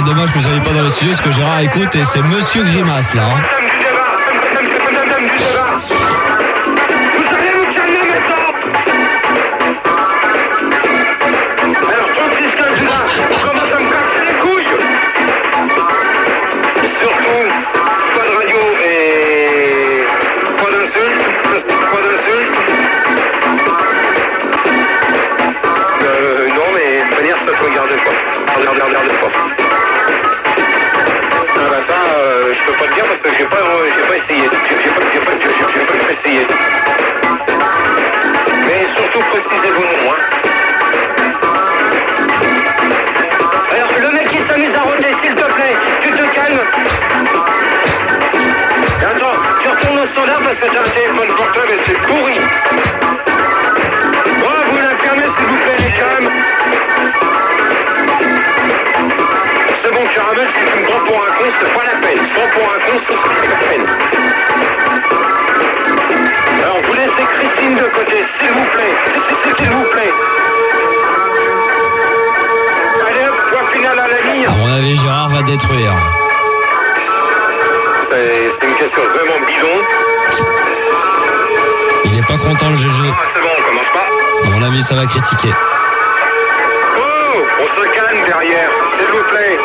dommage que vous soyez pas dans le studio, parce que Gérard écoute et c'est Monsieur Grimace là. Hein. Détruire. C'est une question vraiment bidon. Il n'est pas content le GG. C'est bon, on commence pas. À mon avis, ça va critiquer. Oh, on se calme derrière, s'il vous plaît.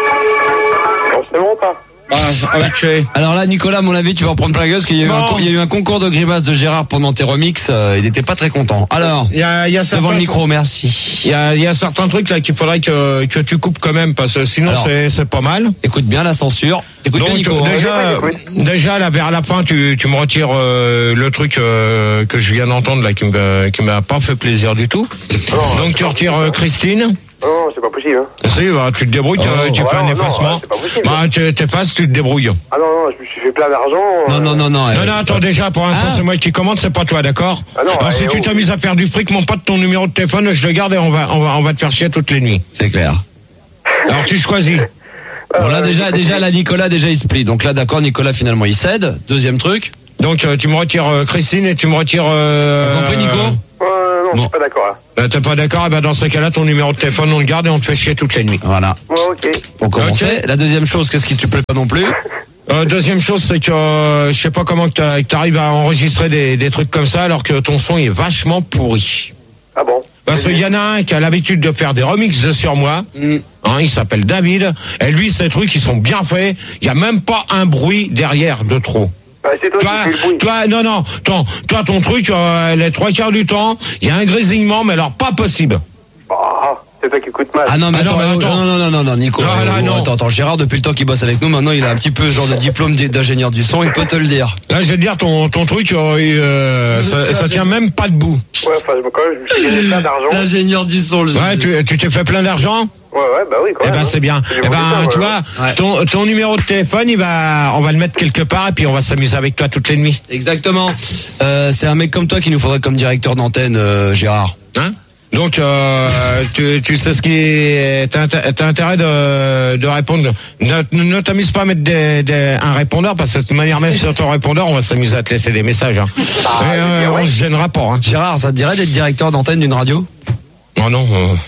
Bon, c'est bon pas. Alors là, Nicolas, à mon avis, tu vas en prendre plein la gueule parce qu'il y a eu un concours de grimaces de Gérard pendant tes remixes. Il n'était pas très content. Alors, il y a devant le micro, merci. Il y a certains trucs là qu'il faudrait que tu coupes quand même parce que sinon c'est pas mal. Écoute bien la censure. Écoute bien, Nico. Déjà là vers la fin, tu me retires le truc que je viens d'entendre là qui m'a pas fait plaisir du tout. Donc tu retires Christine. Non, c'est pas possible. Hein. Si, tu te débrouilles, tu fais un effacement. Tu t'effaces, tu te débrouilles. Ah non, je me suis fait plein d'argent. Non, attends, déjà, pour l'instant, c'est moi qui commande, c'est pas toi, d'accord? Alors, si tu t'amuses à faire du fric, mon pote, ton numéro de téléphone, je le garde et on va te faire chier toutes les nuits. C'est clair. Alors, tu choisis. Bon, là, déjà, là, Nicolas, il se plie. Donc là, d'accord, Nicolas, finalement, il cède. Deuxième truc. Donc, tu me retires Christine et tu me retires... compris, Nico? Non, je suis pas d'accord, là. T'es pas d'accord? Dans ces cas-là, ton numéro de téléphone, on le garde et on te fait chier toutes les nuits. Voilà. Ouais, ok. Pour commencer. Okay. La deuxième chose, qu'est-ce qui te plaît pas non plus? Deuxième chose, c'est que je sais pas comment que t'arrives à enregistrer des trucs comme ça alors que ton son est vachement pourri. Ah bon? Parce qu'il y en a un qui a l'habitude de faire des remixes de sur moi. Il s'appelle David. Et lui, ces trucs, ils sont bien faits. Il y a même pas un bruit derrière de trop. C'est toi qui fais le bruit. Toi, ton truc, les 3/4 du temps, il y a un grésillement, mais alors pas possible. C'est toi qui écoutes mal. Ah non, mais attends. Non, Nico. Attends, Gérard, depuis le temps qu'il bosse avec nous, maintenant, il a un petit peu genre de diplôme d'ingénieur du son, il peut te le dire. Là, je vais te dire, ton truc, ça tient même pas debout. Ouais, enfin, je me suis gagné plein d'argent. L'ingénieur du son, tu t'es fait plein d'argent? Ouais, bah oui, quand même. C'est bien. Tu vois, ton numéro de téléphone, on va le mettre quelque part et puis on va s'amuser avec toi toutes les nuits. Exactement. C'est un mec comme toi qu'il nous faudrait comme directeur d'antenne, Gérard. Hein? Donc, tu sais ce qui est, t'as intérêt de répondre. Ne t'amuse pas à mettre un répondeur parce que de toute manière, même sur ton répondeur, on va s'amuser à te laisser des messages. Hein. On se gênera pas. Hein. Gérard, ça te dirait d'être directeur d'antenne d'une radio? Non.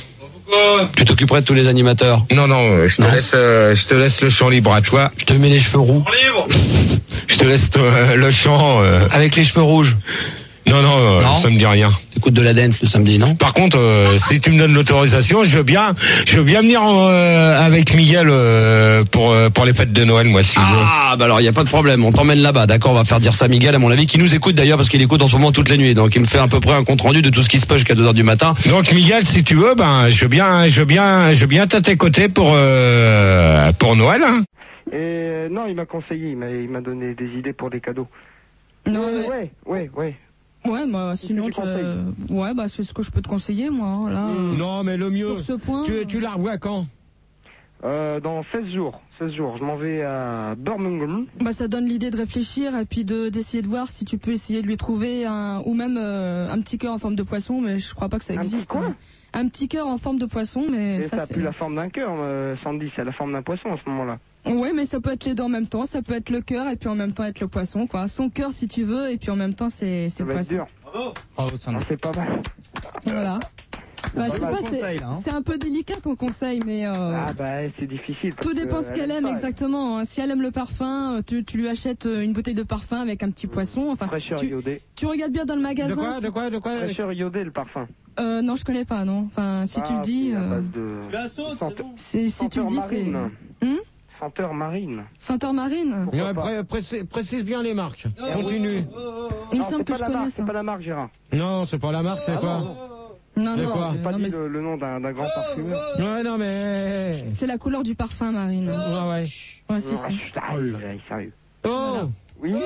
Tu t'occuperais de tous les animateurs? Non, je te laisse le champ libre, tu vois. Je te mets les cheveux roux. Je te laisse le champ. Avec les cheveux rouges. Non, ça me dit rien. T'écoutes de la dance le samedi, non? Par contre, si tu me donnes l'autorisation, je veux bien venir avec Miguel pour les fêtes de Noël, moi, si tu veux. Ah, bah alors, il y a pas de problème. On t'emmène là-bas, d'accord? On va faire dire ça à Miguel, à mon avis, qui nous écoute d'ailleurs, parce qu'il écoute en ce moment toutes les nuits. Donc, il me fait à peu près un compte rendu de tout ce qui se passe jusqu'à 2h du matin. Donc, Miguel, si tu veux, je veux bien être à tes côtés pour Noël, hein. Et non, il m'a conseillé, il m'a donné des idées pour des cadeaux. Non, Ouais. Ouais, bah sinon, c'est ce que je peux te conseiller, moi. Là, non, mais le mieux. Sur ce point, tu la revois quand? Dans 16 jours. Je m'en vais à Birmingham. Bah, ça donne l'idée de réfléchir et puis d'essayer de voir si tu peux essayer de lui trouver un petit cœur en forme de poisson, mais je crois pas que ça existe. Un petit cœur en forme de poisson, mais ça a plus la forme d'un cœur, Sandy, c'est la forme d'un poisson à ce moment-là. Ouais, mais ça peut être les deux en même temps, ça peut être le cœur et puis en même temps être le poisson, quoi. Son cœur si tu veux et puis en même temps c'est le poisson. Bravo, ça c'est pas mal. Voilà. Bah, je sais pas, conseil, là, hein. c'est un peu délicat ton conseil, mais Ah bah c'est difficile. parce tout dépend ce que qu'elle elle aime pas, exactement. Si elle aime le parfum, tu lui achètes une bouteille de parfum avec un petit poisson. Enfin, Fraîcheur iodée. tu regardes bien dans le magasin. De quoi Fraîcheur iodée, le parfum. Non, je connais pas, non. Enfin, si tu le dis, c'est à base de... La saute, c'est bon. si tu le dis, c'est marine. Senteur marine. senteur marine. Ouais, précise bien les marques. Continue. Il me Non, semble c'est que pas je la connais marque, ça. c'est pas la marque, Gérard. Non, c'est pas la marque, c'est quoi? Non, C'est non, quoi J'ai pas non, dit mais le nom d'un grand parfumeur. Ouais, non, mais... c'est la couleur du parfum, Marine. Ouais, ouais. Ouais, si, si. Sérieux. Oh! Oui.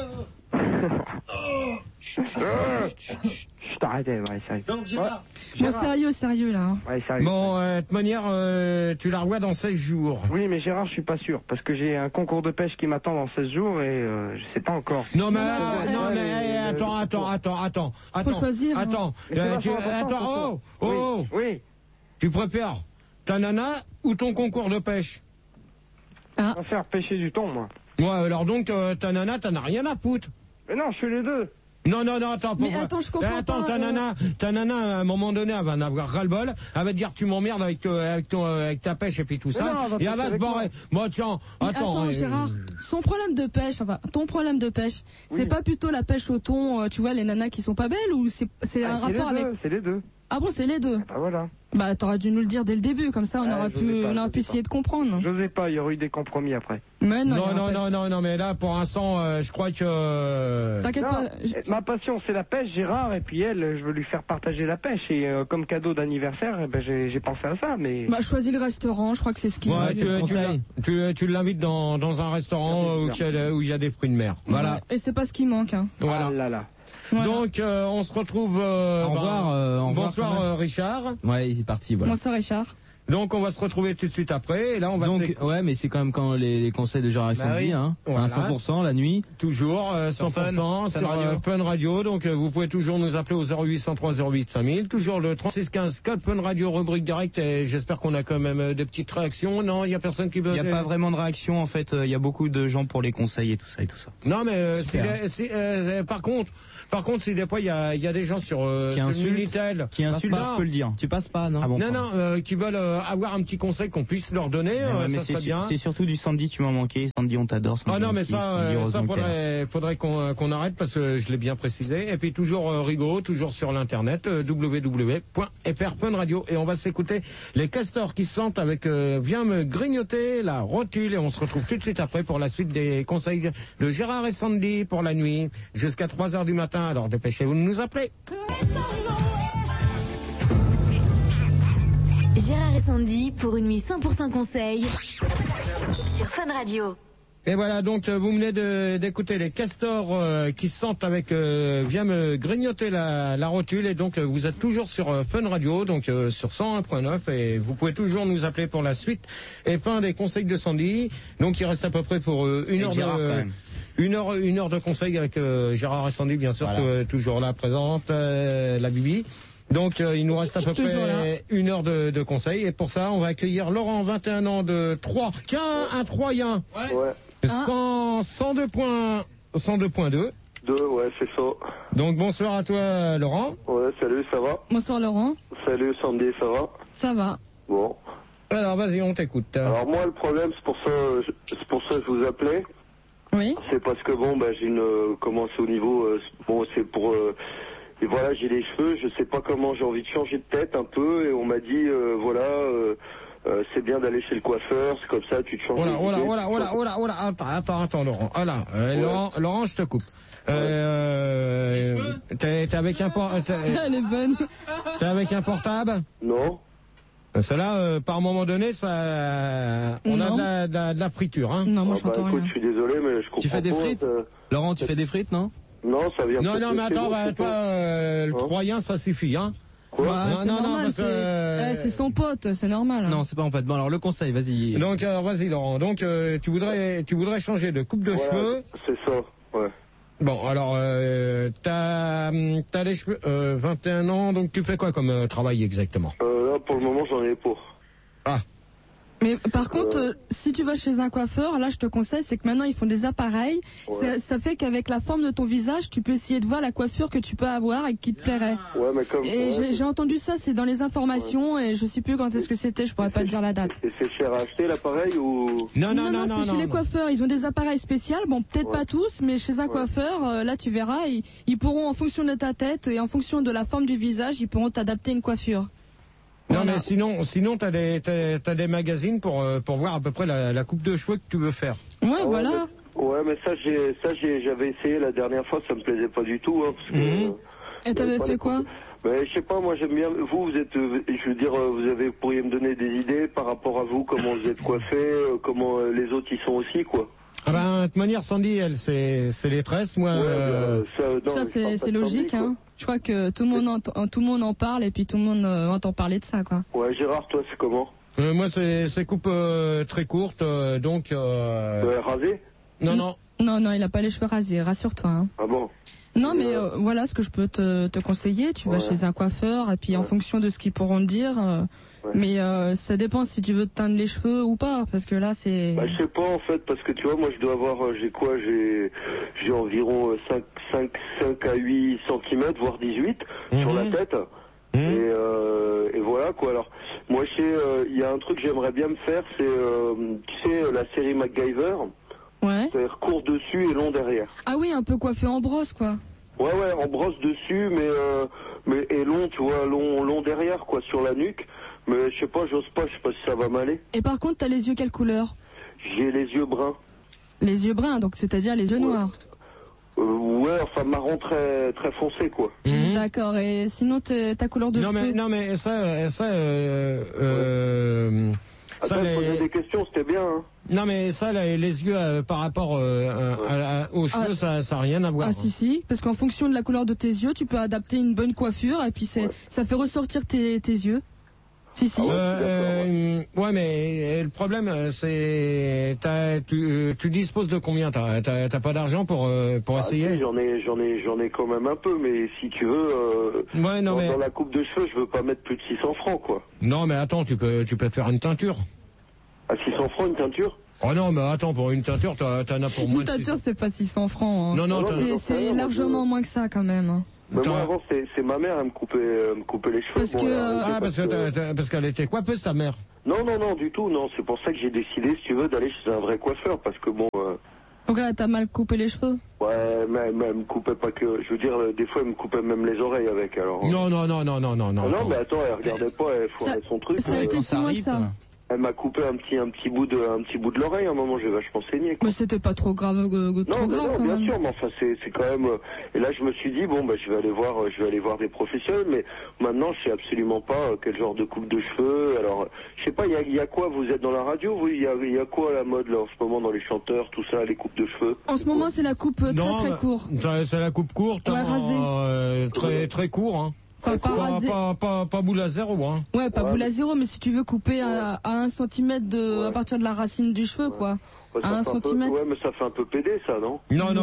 Je t'arrêtais, ouais, sérieux. Donc, Gérard. Bon, sérieux, là. hein. Ouais, sérieux. Bon, de toute manière, tu la revois dans 16 jours. Oui, mais Gérard, je suis pas sûr, parce que j'ai un concours de pêche qui m'attend dans 16 jours et je sais pas encore. Non, mais, attends. Faut choisir, hein. Attends, Mais c'est vachement important, oh! Oui, Tu préfères ta nana ou ton concours de pêche? je vais faire pêcher du thon, moi. Ouais, alors donc, ta nana, t'en as rien à foutre. Mais non, je fais les deux. Non, attends. Mais attends, je comprends attends, pas, ta nana, à un moment donné, elle va en avoir ras-le-bol. Elle va te dire, tu m'emmerdes avec ta pêche et puis tout ça. non, elle va et elle va pêcher se avec barrer. Bon, tiens, Mais attends. Gérard, son problème de pêche, enfin, ton problème de pêche, c'est pas plutôt la pêche au thon, tu vois, les nanas qui sont pas belles, ou c'est un rapport avec... C'est les deux. Ah bon, c'est les deux. Bah voilà. Bah, t'aurais dû nous le dire dès le début, comme ça, on aurait pu essayer de comprendre. J'osais pas, il y aurait eu des compromis après. Mais non, Non, mais là, pour l'instant, je crois que... T'inquiète Non, pas. ma passion c'est la pêche, Gérard, et puis elle, je veux lui faire partager la pêche, et comme cadeau d'anniversaire, eh ben, j'ai pensé à ça, mais... Bah, choisis le restaurant, je crois que c'est ce qu'il Ouais, tu l'invites dans un restaurant où il y a des fruits de mer. Voilà. Et c'est pas ce qui manque, hein. Voilà. Ah là là. Voilà. Donc, on se retrouve... Au revoir, bonsoir, Richard. Ouais, il est parti, voilà. Bonsoir, Richard. Donc, on va se retrouver tout de suite après. Et là, on va Ouais, mais c'est quand même quand les conseils de Gérard Sandy, hein. Voilà. 100% la nuit. toujours 100% sur Fun Radio. Donc, vous pouvez toujours nous appeler au 0803 08 5000. Toujours le 3615 code Fun Radio, rubrique direct. Et j'espère qu'on a quand même des petites réactions. Non, il y a personne qui veut... Il n'y a pas vraiment de réaction, en fait. Il y a beaucoup de gens pour les conseils et tout ça. Non, mais par contre, si des fois il y a des gens sur Minitel qui insultent, je peux le dire. Tu passes pas, non? Ah bon, qui veulent avoir un petit conseil qu'on puisse leur donner, mais ça serait bien. c'est surtout du Sandy, tu m'as manqué. Sandy, on t'adore. Ah non, mais ça faudrait qu'on arrête parce que je l'ai bien précisé. Et puis toujours rigolo, toujours sur l'internet, www.frfunradio. Et on va s'écouter les castors qui se sentent avec Viens me grignoter la rotule. Et on se retrouve tout de suite après pour la suite des conseils de Gérard et Sandy pour la nuit jusqu'à 3h du matin. Alors dépêchez-vous de nous appeler. Gérard et Sandy pour une nuit 100% conseil sur Fun Radio. Et voilà, donc vous venez d'écouter les castors qui se sentent avec Viens me grignoter la rotule. Et donc vous êtes toujours sur Fun Radio, donc sur 101.9, et vous pouvez toujours nous appeler pour la suite et fin des conseils de Sandy. Donc il reste à peu près pour une heure une heure de conseil avec Gérard et Sandy, bien sûr, voilà. Toujours là présente, la Bibi. Donc il nous reste à peu près une heure de conseil, et pour ça on va accueillir Laurent, 21 ans, de Troyes. Tiens, un Troyen. Ouais. 102.2. 2, ouais, c'est ça. Donc bonsoir à toi, Laurent. Ouais, salut, ça va? Bonsoir, Laurent. Salut, Sandy, ça va? Ça va. Bon. Alors vas-y, on t'écoute. Alors moi, le problème, c'est pour ça que je vous appelais. Oui. C'est parce que bon, j'ai commencé au niveau, c'est pour, et voilà, j'ai les cheveux, je sais pas comment, j'ai envie de changer de tête un peu, et on m'a dit, c'est bien d'aller chez le coiffeur, c'est comme ça, tu te changes. Attends, Laurent. Voilà, Laurent, je te coupe. T'es avec un Elle est bonne. T'es avec un portable? Non. Cela, par moment donné, ça, on a de la friture, hein. Non, moi j'entends rien. Écoute, je suis désolé, mais je comprends pas. Tu fais des frites? Laurent, tu fais des frites, non? Non, ça vient. Non, mais attends, toi, le Troyen, ça suffit, hein. Quoi? C'est normal, c'est son pote, c'est normal. Non, c'est pas mon pote. Bon, alors le conseil, vas-y. Donc, vas-y, Laurent. Donc, tu voudrais changer de coupe de cheveux. C'est ça, ouais. Bon, alors, t'as les cheveux, 21 ans, donc tu fais quoi comme travail exactement? Là, pour le moment, j'en ai pas. Ah. Mais par contre, si tu vas chez un coiffeur, là je te conseille, c'est que maintenant ils font des appareils. Ça fait qu'avec la forme de ton visage, tu peux essayer de voir la coiffure que tu peux avoir et qui te plairait. Ouais, mais comme. Et j'ai entendu ça, c'est dans les informations et je sais plus quand est-ce que c'était, je pourrais pas te dire la date. Et c'est cher à acheter l'appareil ou? Non, c'est chez les coiffeurs. Ils ont des appareils spéciaux. Bon, peut-être pas tous, mais chez un coiffeur, là tu verras, ils pourront en fonction de ta tête et en fonction de la forme du visage, ils pourront t'adapter une coiffure. Non, mais sinon t'as des magazines pour voir à peu près la coupe de cheveux que tu veux faire. Ouais, voilà. Mais j'avais essayé la dernière fois, ça me plaisait pas du tout, hein, parce que. Et t'avais fait quoi? Mais je sais pas, moi j'aime bien. Vous êtes, je veux dire, pourriez me donner des idées par rapport à vous, comment vous êtes coiffé, comment les autres y sont aussi, quoi. Ah ben, de toute manière, Sandy, elle, c'est les tresses, moi. Ça c'est logique, hein. Je crois que tout le monde en parle et puis tout le monde entend parler de ça, quoi. Ouais, Gérard, toi, c'est comment? Moi, c'est coupe très courte, donc. Rasé? Non. Non, il a pas les cheveux rasés, rassure-toi. Hein. Ah bon? Non, mais voilà ce que je peux te conseiller. Tu vas chez un coiffeur et puis en fonction de ce qu'ils pourront te dire. Mais ça dépend si tu veux te teindre les cheveux ou pas, parce que là c'est. Je sais pas en fait, parce que tu vois, moi je dois avoir, j'ai environ 5 à 8 cm, voire 18 sur la tête. Et voilà quoi. Alors moi il y a un truc que j'aimerais bien me faire, c'est tu sais la série MacGyver. Ouais. C'est-à-dire court dessus et long derrière. Ah oui, un peu coiffé en brosse quoi. Ouais, en brosse dessus, mais et long, tu vois, long derrière quoi, sur la nuque. Mais je sais pas, j'ose pas, je sais pas si ça va m'aller. Et par contre, t'as les yeux quelle couleur? J'ai les yeux bruns. Les yeux bruns, donc c'est-à-dire les yeux noirs. Ouais, enfin marron très très foncé quoi. D'accord. Et sinon ta couleur de cheveux? Non mais ça. Attends, poser des questions, c'était bien. Hein. Non mais ça, les yeux par rapport aux cheveux, ça n'a rien à voir. Ah si, parce qu'en fonction de la couleur de tes yeux, tu peux adapter une bonne coiffure et puis ça fait ressortir tes yeux. Si. Ouais, mais le problème, c'est tu disposes de combien? T'as pas d'argent pour essayer? Si, j'en ai quand même un peu, mais si tu veux, dans la coupe de cheveux, je veux pas mettre plus de 600 francs, quoi. Non, mais attends, tu peux te faire une teinture. À 600 francs une teinture? Oh non, mais attends, pour une teinture, t'en as pour moins de 600. Une teinture, c'est pas 600 francs. Hein. Non, c'est largement moins que ça, quand même. Hein. Mais moi avant c'est ma mère, elle me coupait les cheveux. Parce qu'elle était coiffeuse ta mère. Non du tout, non, c'est pour ça que j'ai décidé, si tu veux, d'aller chez un vrai coiffeur, parce que bon. Donc là, t'as mal coupé les cheveux? Ouais, mais elle me coupait pas que, je veux dire, des fois elle me coupait même les oreilles avec, alors. Non. Non, mais attends, elle regardait pas, elle fournait son truc. Ça a été si loin que ça. Elle m'a coupé un petit bout de l'oreille, à un moment j'ai vachement saigné. Quoi. Mais c'était pas trop grave, non, quand bien même. sûr, mais enfin c'est quand même. Et là je me suis dit bon je vais aller voir des professionnels, mais maintenant je sais absolument pas quel genre de coupe de cheveux. Alors je sais pas, il y a quoi? Vous êtes dans la radio, vous? Il y a quoi à la mode là en ce moment dans les chanteurs, tout ça, les coupes de cheveux? En ce moment c'est la coupe très courte. C'est la coupe courte, ouais, rasée. très court, hein. Enfin, pas boule à zéro, hein. Ouais, pas boule à zéro, mais si tu veux couper à 1 cm à partir de la racine du cheveu, quoi. Ouais, à 1 cm. Ouais, mais ça fait un peu pédé, ça, non?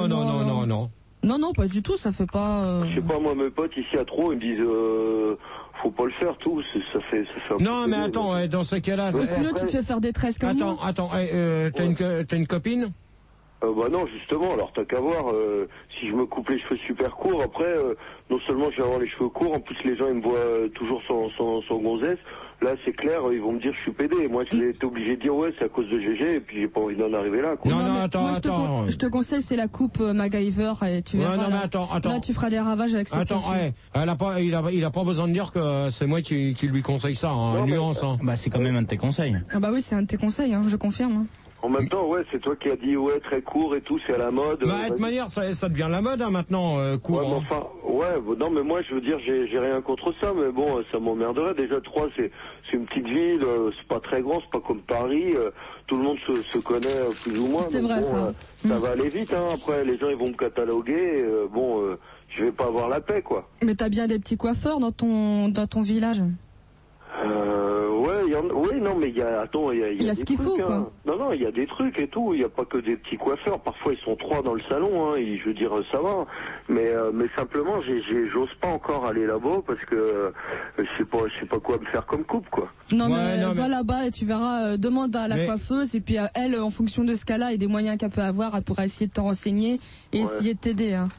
Non, pas du tout, ça fait pas. Je sais pas, moi, mes potes ici à Trot, ils me disent, faut pas le faire, tout, ça fait un peu non, mais attends, dans ce cas-là. Sinon, tu te fais faire des tresses comme moi. Attends, t'as une copine? Bah non, justement, alors t'as qu'à voir, si je me coupe les cheveux super courts, après, non seulement je vais avoir les cheveux courts, en plus les gens ils me voient toujours sans gonzesse, là c'est clair, ils vont me dire je suis pédé, et moi j'ai été obligé de dire ouais c'est à cause de GG, et puis j'ai pas envie d'en arriver là, quoi. Non, attends. Je te conseille, c'est la coupe MacGyver, et tu verras. Non, mais attends. Là tu feras des ravages avec ça. Attends, il a pas besoin de dire que c'est moi qui lui conseille ça, hein, nuance, hein. Bah c'est quand même un de tes conseils. Ah bah oui, c'est un de tes conseils, hein, je confirme. Hein. En même temps, ouais, c'est toi qui as dit ouais très court et tout, c'est à la mode. Bah de toute manière, ça devient la mode hein, maintenant, court. Ouais, non mais moi je veux dire, j'ai rien contre ça, mais bon, ça m'emmerderait. Déjà Troyes, c'est une petite ville, c'est pas très grand, c'est pas comme Paris, tout le monde se connaît plus ou moins. C'est vrai ça. Ça va aller vite, hein. Après les gens ils vont me cataloguer, je vais pas avoir la paix quoi. Mais t'as bien des petits coiffeurs dans ton village? Ouais, Oui, non, mais il y a ce des qu'il faut, trucs, quoi. hein. Non, il y a des trucs et tout. Il n'y a pas que des petits coiffeurs. Parfois, ils sont 3 dans le salon. Hein, et je veux dire, ça va. Mais simplement, j'ose pas encore aller là-bas parce que je sais pas quoi me faire comme coupe, quoi. Non, mais va là-bas et tu verras. Demande à la coiffeuse et puis elle, en fonction de ce qu'elle a et des moyens qu'elle peut avoir, elle pourra essayer de te renseigner et essayer de t'aider. Hein.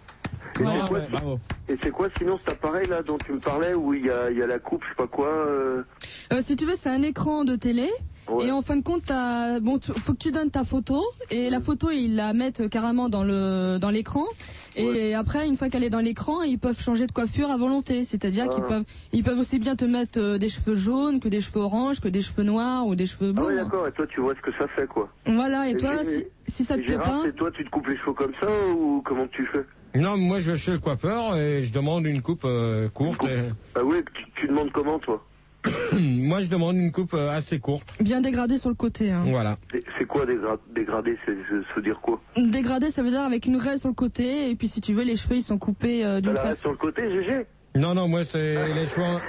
Et c'est quoi sinon cet appareil là dont tu me parlais où il y a la coupe, je sais pas quoi Si tu veux, c'est un écran de télé. Ouais. Et en fin de compte, faut que tu donnes ta photo et la photo ils la mettent carrément dans l'écran. Et après, une fois qu'elle est dans l'écran, ils peuvent changer de coiffure à volonté. C'est-à-dire qu'ils peuvent aussi bien te mettre des cheveux jaunes que des cheveux oranges, que des cheveux noirs ou des cheveux bleus. Ah ouais, d'accord. Et toi, tu vois ce que ça fait, quoi. Voilà. Et toi, si ça te plaît pas. Et toi, tu te coupes les cheveux comme ça ou comment tu fais? Non, moi je vais chez le coiffeur et je demande une coupe courte. Ah oui, tu demandes comment, toi? Moi, je demande une coupe assez courte. Bien dégradée sur le côté. Hein. Voilà. C'est quoi dégradé? Ça veut dire quoi? Dégradé, ça veut dire avec une raie sur le côté. Et puis, si tu veux, les cheveux, ils sont coupés d'une façon. La raie sur le côté, GG? Non, moi, c'est les cheveux.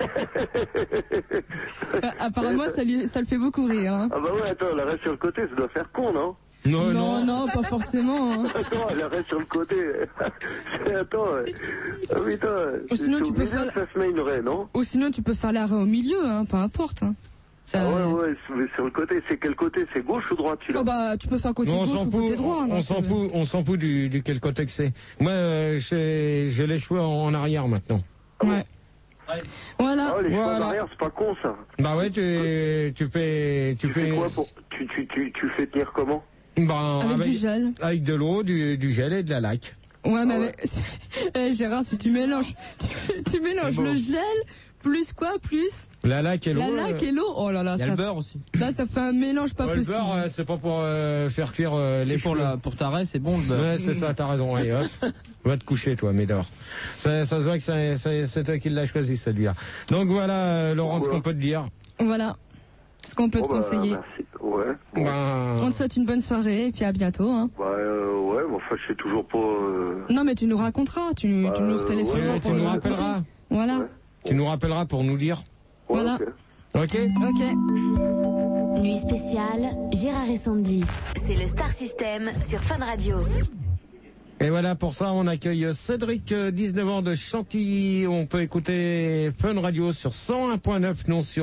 Apparemment, ça le fait beaucoup rire. Hein. Ah bah ouais, attends, la raie sur le côté, ça doit faire con, non? Non, pas forcément. Hein. Attends, elle reste sur le côté. Attends. Ah putain. Ou sinon, tu peux faire. Ça se met une raie, non? Ou sinon, tu peux faire l'arrêt au milieu, hein, peu importe. Hein. Ça... Ah ouais, sur le côté. C'est quel côté? C'est gauche ou droite, tu peux faire côté gauche ou côté droit. On s'en fout du quel côté que c'est. Moi, j'ai les cheveux en arrière maintenant. Ouais. Voilà. Ah, les cheveux en arrière, c'est pas con, ça. Bah ouais, tu fais quoi pour... Tu fais tenir comment? Avec du gel. Avec de l'eau, du gel et de la laque. Ouais, mais Gérard, si tu mélanges, tu mélanges le gel plus quoi? Plus la laque et l'eau. La laque et l'eau. Oh là là. Il y a le beurre aussi. Là, ça fait un mélange pas possible. Le beurre, c'est pas pour faire cuire les cheveux. Pour ta raie, c'est bon le beurre. Ouais, c'est ça, t'as raison. Allez, hop. Va te coucher, toi, Médor. Ça se voit que c'est toi qui l'as choisi, celui-là. Donc voilà, Laurent, ce qu'on peut te dire. Voilà. Ce qu'on peut te conseiller. Merci. Ouais. On te souhaite une bonne soirée et puis à bientôt. Hein. Ouais, mais enfin, je sais toujours pas. Non, mais tu nous raconteras. Tu nous retéléphoneras. Tu nous rappelleras. Voilà. Ouais. Tu nous rappelleras pour nous dire. Voilà. Ok. Nuit spéciale, Gérard et Sandy. C'est le Star System sur Fun Radio. Et voilà, pour ça, on accueille Cédric, 19 ans de Chantilly. On peut écouter Fun Radio sur 101.9, non sur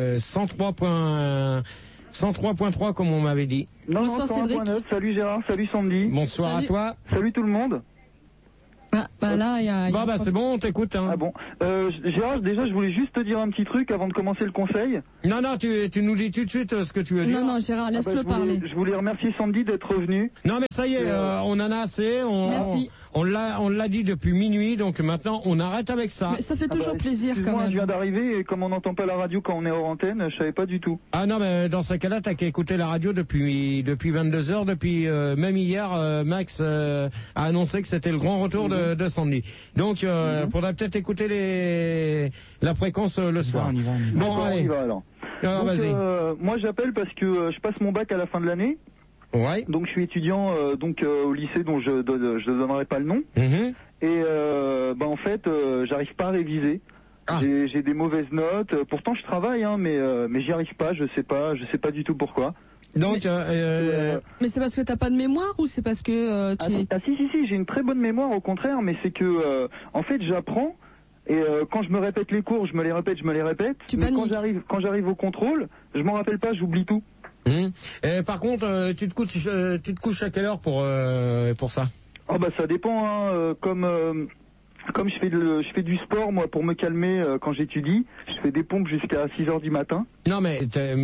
103.3 comme on m'avait dit. Bonsoir Cédric. Salut Gérard, salut Sandy. Bonsoir à toi. Salut tout le monde. Là, il y a c'est bon, on t'écoute. Hein. Ah bon. Gérard, déjà, je voulais juste te dire un petit truc avant de commencer le conseil. Non, tu nous dis tout de suite ce que tu veux dire. Non, Gérard, laisse-le parler. Je voulais remercier Sandy d'être revenu. Non, mais ça y est, on en a assez. Merci. On l'a dit depuis minuit, donc maintenant on arrête avec ça. Mais ça fait toujours plaisir quand même. Je viens d'arriver et comme on n'entend pas la radio quand on est hors antenne, je savais pas du tout. Ah non, mais dans ce cas-là, t'as qu'à écouter la radio depuis 22h, depuis même hier, Max a annoncé que c'était le grand retour de Sandy. Donc, faudrait peut-être écouter la fréquence le soir. On y va. Bon, allez. On y va alors. Alors, vas-y. Moi, j'appelle parce que je passe mon bac à la fin de l'année. Ouais. Donc je suis étudiant au lycée dont je donnerai pas le nom. Et en fait j'arrive pas à réviser. J'ai des mauvaises notes. Pourtant je travaille mais j'y arrive pas. Je sais pas du tout pourquoi. Donc mais c'est parce que t'as pas de mémoire ou c'est parce que si j'ai une très bonne mémoire au contraire, mais c'est que en fait j'apprends. Et quand je me répète les cours, je me les répète. Mais quand j'arrive au contrôle, je m'en rappelle pas, j'oublie tout. Et par contre, tu te couches à quelle heure pour ça? Ça dépend. Hein, comme je fais du sport moi pour me calmer quand j'étudie, je fais des pompes jusqu'à 6h du matin. Non mais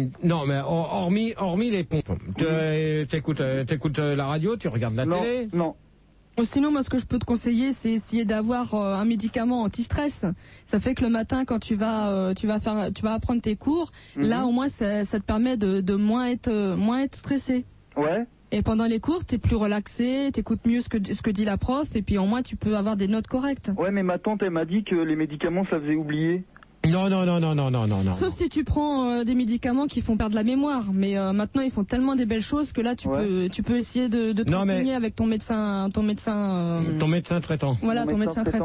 hormis les pompes, t'écoutes la radio, tu regardes la télé? Non. Sinon, moi, ce que je peux te conseiller, c'est essayer d'avoir un médicament anti-stress. Ça fait que le matin, quand tu vas apprendre tes cours, là, au moins, ça te permet de moins être stressé. Ouais. Et pendant les cours, t'es plus relaxé, t'écoutes mieux ce que dit la prof, et puis au moins, tu peux avoir des notes correctes. Ouais, mais ma tante, elle m'a dit que les médicaments, ça faisait oublier. Non. Sauf si tu prends des médicaments qui font perdre la mémoire. Mais maintenant, ils font tellement des belles choses que là, tu peux essayer de te renseigner avec ton médecin. Ton médecin traitant. Voilà, ton médecin traitant.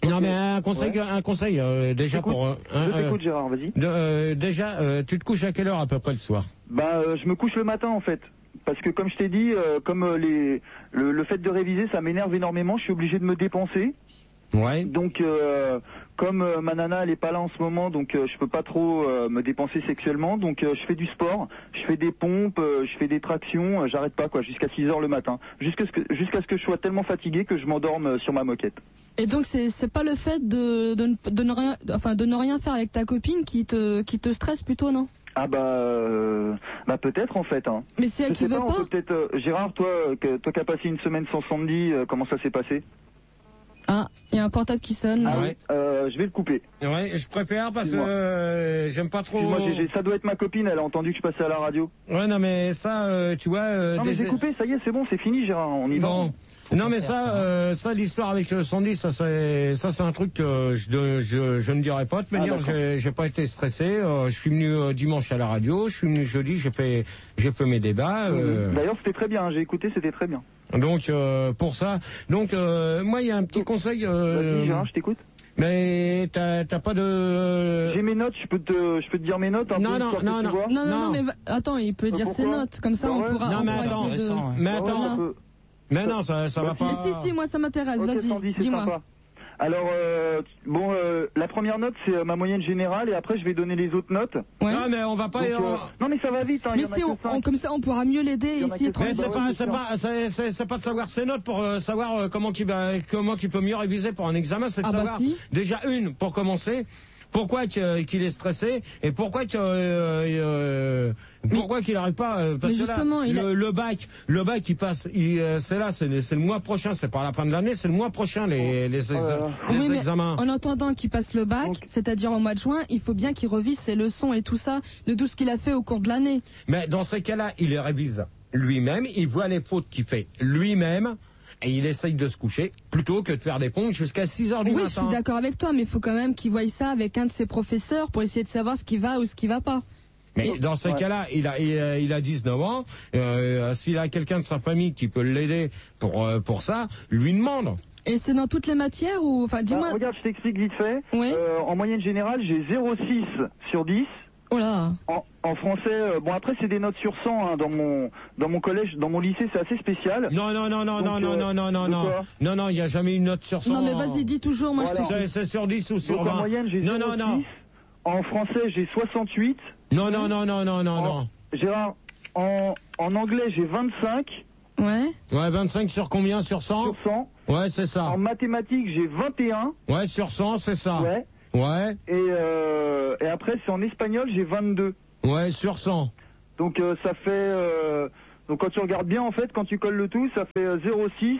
Non, mais un conseil, déjà pour... je t'écoute, Gérard, vas-y. Déjà, tu te couches à quelle heure à peu près le soir? Je me couche le matin, en fait. Parce que comme je t'ai dit, le fait de réviser, ça m'énerve énormément. Je suis obligé de me dépenser. Ouais. Donc, comme ma nana, elle est pas là en ce moment, donc je peux pas trop me dépenser sexuellement. Donc, je fais du sport, je fais des pompes, je fais des tractions. J'arrête pas, quoi, jusqu'à 6 heures le matin. Jusqu'à ce que je sois tellement fatigué que je m'endorme sur ma moquette. Et donc c'est pas le fait de ne rien faire avec ta copine qui te stresse plutôt, non? Ah peut-être en fait. Hein. Mais c'est elle qui veut pas. Peut-être Gérard, toi qui as passé une semaine sans Sandy, comment ça s'est passé? Ah, il y a un portable qui sonne. Ah ouais. Je vais le couper. Ouais, je préfère parce que j'aime pas trop. Excuse-moi, ça doit être ma copine, elle a entendu que je passais à la radio. Ouais, non mais ça, tu vois. Non mais j'ai coupé, ça y est, c'est bon, c'est fini, Gérard, on y va. Bon. Non mais ça l'histoire avec Sandy, ça c'est un truc que je ne dirais pas. De toute manière, j'ai pas été stressé. Je suis venu dimanche à la radio, je suis venu jeudi, j'ai fait mes débats. D'ailleurs, c'était très bien, j'ai écouté, c'était très bien. Donc pour ça, moi il y a un petit conseil. Vas-y, Gérard, je t'écoute. Mais t'as pas de... J'ai mes notes, je peux te dire mes notes. Non, mais attends, il peut dire ses notes, comme ça on pourra. Non, mais attends. Mais non, ça va pas. Mais si, moi ça m'intéresse, vas-y, dis-moi. Alors, la première note, c'est ma moyenne générale, et après, je vais donner les autres notes. Ouais. Non, mais on va pas... Non, mais ça va vite. Hein, mais si, comme ça, on pourra mieux l'aider et essayer de... Mais c'est pas de savoir ses notes pour savoir comment tu peux mieux réviser pour un examen, c'est de savoir, déjà pour commencer, pourquoi qu'il est stressé, et pourquoi qu'il n'arrive pas, parce que là, le bac il passe, c'est le mois prochain, c'est pas à la fin de l'année, c'est le mois prochain les examens. En attendant qu'il passe le bac, c'est-à-dire au mois de juin, il faut bien qu'il revise ses leçons et tout ça, de tout ce qu'il a fait au cours de l'année. Mais dans ces cas-là, il les révise lui-même, il voit les fautes qu'il fait lui-même, et il essaye de se coucher plutôt que de faire des pompes jusqu'à 6 heures du matin. Oui, je suis d'accord avec toi, mais il faut quand même qu'il voie ça avec un de ses professeurs pour essayer de savoir ce qui va ou ce qui va pas. Mais dans ces cas-là, il a 19 ans. S'il a quelqu'un de sa famille qui peut l'aider pour ça, lui demande. Et c'est dans toutes les matières ou dis-moi. Regarde, je t'explique vite fait. Oui. En moyenne générale, j'ai 0,6 sur 10. Oh là. En français, après c'est des notes sur 100 hein, dans mon collège, dans mon lycée, c'est assez spécial. Non, il y a jamais une note sur 100. Non mais vas-y, dis toujours, moi je te... C'est sur 10 ou sur 20. En moyenne, j'ai 0,6. En français, j'ai 68. Non. Gérard, en anglais, j'ai 25. Ouais. Ouais, 25 sur combien? Sur 100? Sur 100. Ouais, c'est ça. En mathématiques, j'ai 21. Ouais, sur 100, c'est ça. Ouais. Ouais. Et après, c'est en espagnol, j'ai 22. Ouais, sur 100. Donc ça fait... donc quand tu regardes bien, en fait, quand tu colles le tout, ça fait 0,6,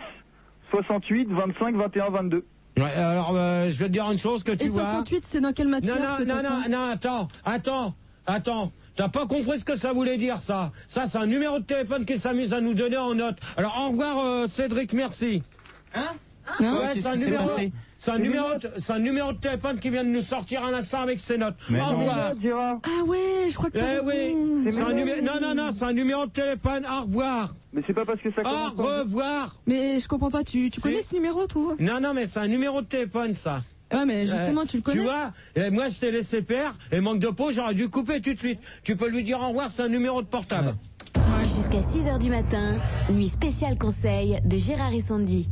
68, 25, 21, 22. Ouais, alors je vais te dire une chose que tu vois... Et 68, c'est dans quelle matière? Non, attends. T'as pas compris ce que ça voulait dire, ça. Ça, c'est un numéro de téléphone qui s'amuse à nous donner en note. Alors, au revoir, Cédric, merci. Hein? Non, c'est un numéro de téléphone qui vient de nous sortir un instant avec ses notes. Au revoir. Ah ouais, je crois que t'as raison. Non, c'est un numéro de téléphone. Au revoir. Mais c'est pas parce que ça commence. Au revoir. Mais je comprends pas, tu connais ce numéro, toi? Non, mais c'est un numéro de téléphone, ça. Ouais, mais justement, tu le connais. Tu vois, moi je t'ai laissé faire, et manque de peau, j'aurais dû couper tout de suite. Tu peux lui dire au revoir, c'est un numéro de portable. Jusqu'à 6 heures du matin, nuit spéciale conseil de Gérard et Sandy.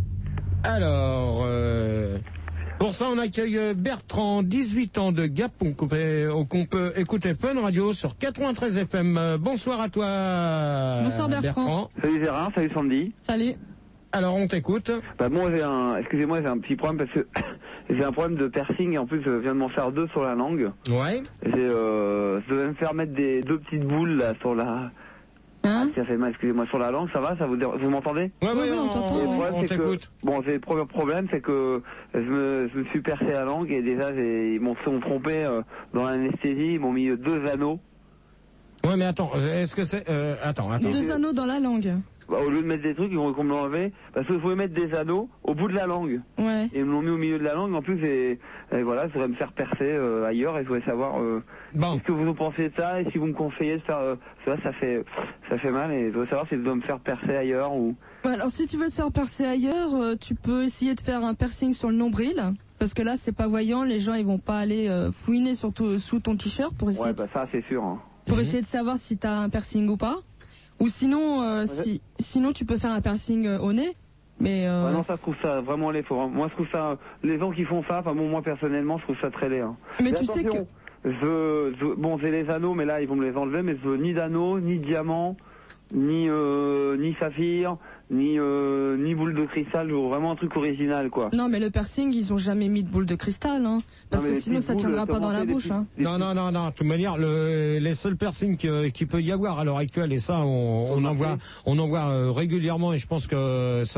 Alors, pour ça, on accueille Bertrand, 18 ans de Gap, qu'on peut écouter Fun Radio sur 93 FM. Bonsoir à toi. Bonsoir Bertrand. Salut Gérard, salut Sandy. Salut. Alors, on t'écoute. Moi, excusez-moi, j'ai un petit problème parce que j'ai un problème de piercing et en plus, je viens de m'en faire 2 sur la langue. Ouais. Je devais me faire mettre 2 petites boules là sur la... Hein? Ça fait mal, excusez-moi, sur la langue, ça va, vous m'entendez? Ouais, on t'entend, on t'écoute. Le premier problème, c'est que je me suis percé la langue et déjà, ils m'ont trompé dans l'anesthésie, ils m'ont mis 2 anneaux. Ouais, mais attends, est-ce que c'est... Attends. 2 anneaux dans la langue. Au lieu de mettre des trucs, ils vont me l'enlever, parce qu'il faut mettre des anneaux au bout de la langue. Ouais. Et ils me l'ont mis au milieu de la langue, en plus, et voilà, ça devrait me faire percer ailleurs, et je voulais savoir ce que vous en pensez de ça, et si vous me conseillez de faire ça fait mal, et je voudrais savoir si je dois me faire percer ailleurs, ou... Alors, si tu veux te faire percer ailleurs, tu peux essayer de faire un piercing sur le nombril. Parce que là, c'est pas voyant, les gens ils vont pas aller fouiner sous ton t-shirt pour essayer, ça c'est sûr. Hein. Pour essayer de savoir si t'as un piercing ou pas. Ou sinon, sinon tu peux faire un piercing au nez. Mais non, ça je trouve ça vraiment laid. Moi je trouve ça, les gens qui font ça, enfin bon, moi personnellement je trouve ça très laid. Hein. Mais tu sais que bon, j'ai les anneaux, mais là ils vont me les enlever, mais je veux ni d'anneaux, ni de diamants, ni saphir, ni boule de cristal. Je veux vraiment un truc original, quoi. Non, mais le piercing, ils ont jamais mis de boule de cristal, hein. Parce que sinon ça tiendra pas dans la bouche, hein. Non. De toute manière, les seuls piercings qu'il peut y avoir à l'heure actuelle, et ça, on en voit régulièrement, et je pense que ça,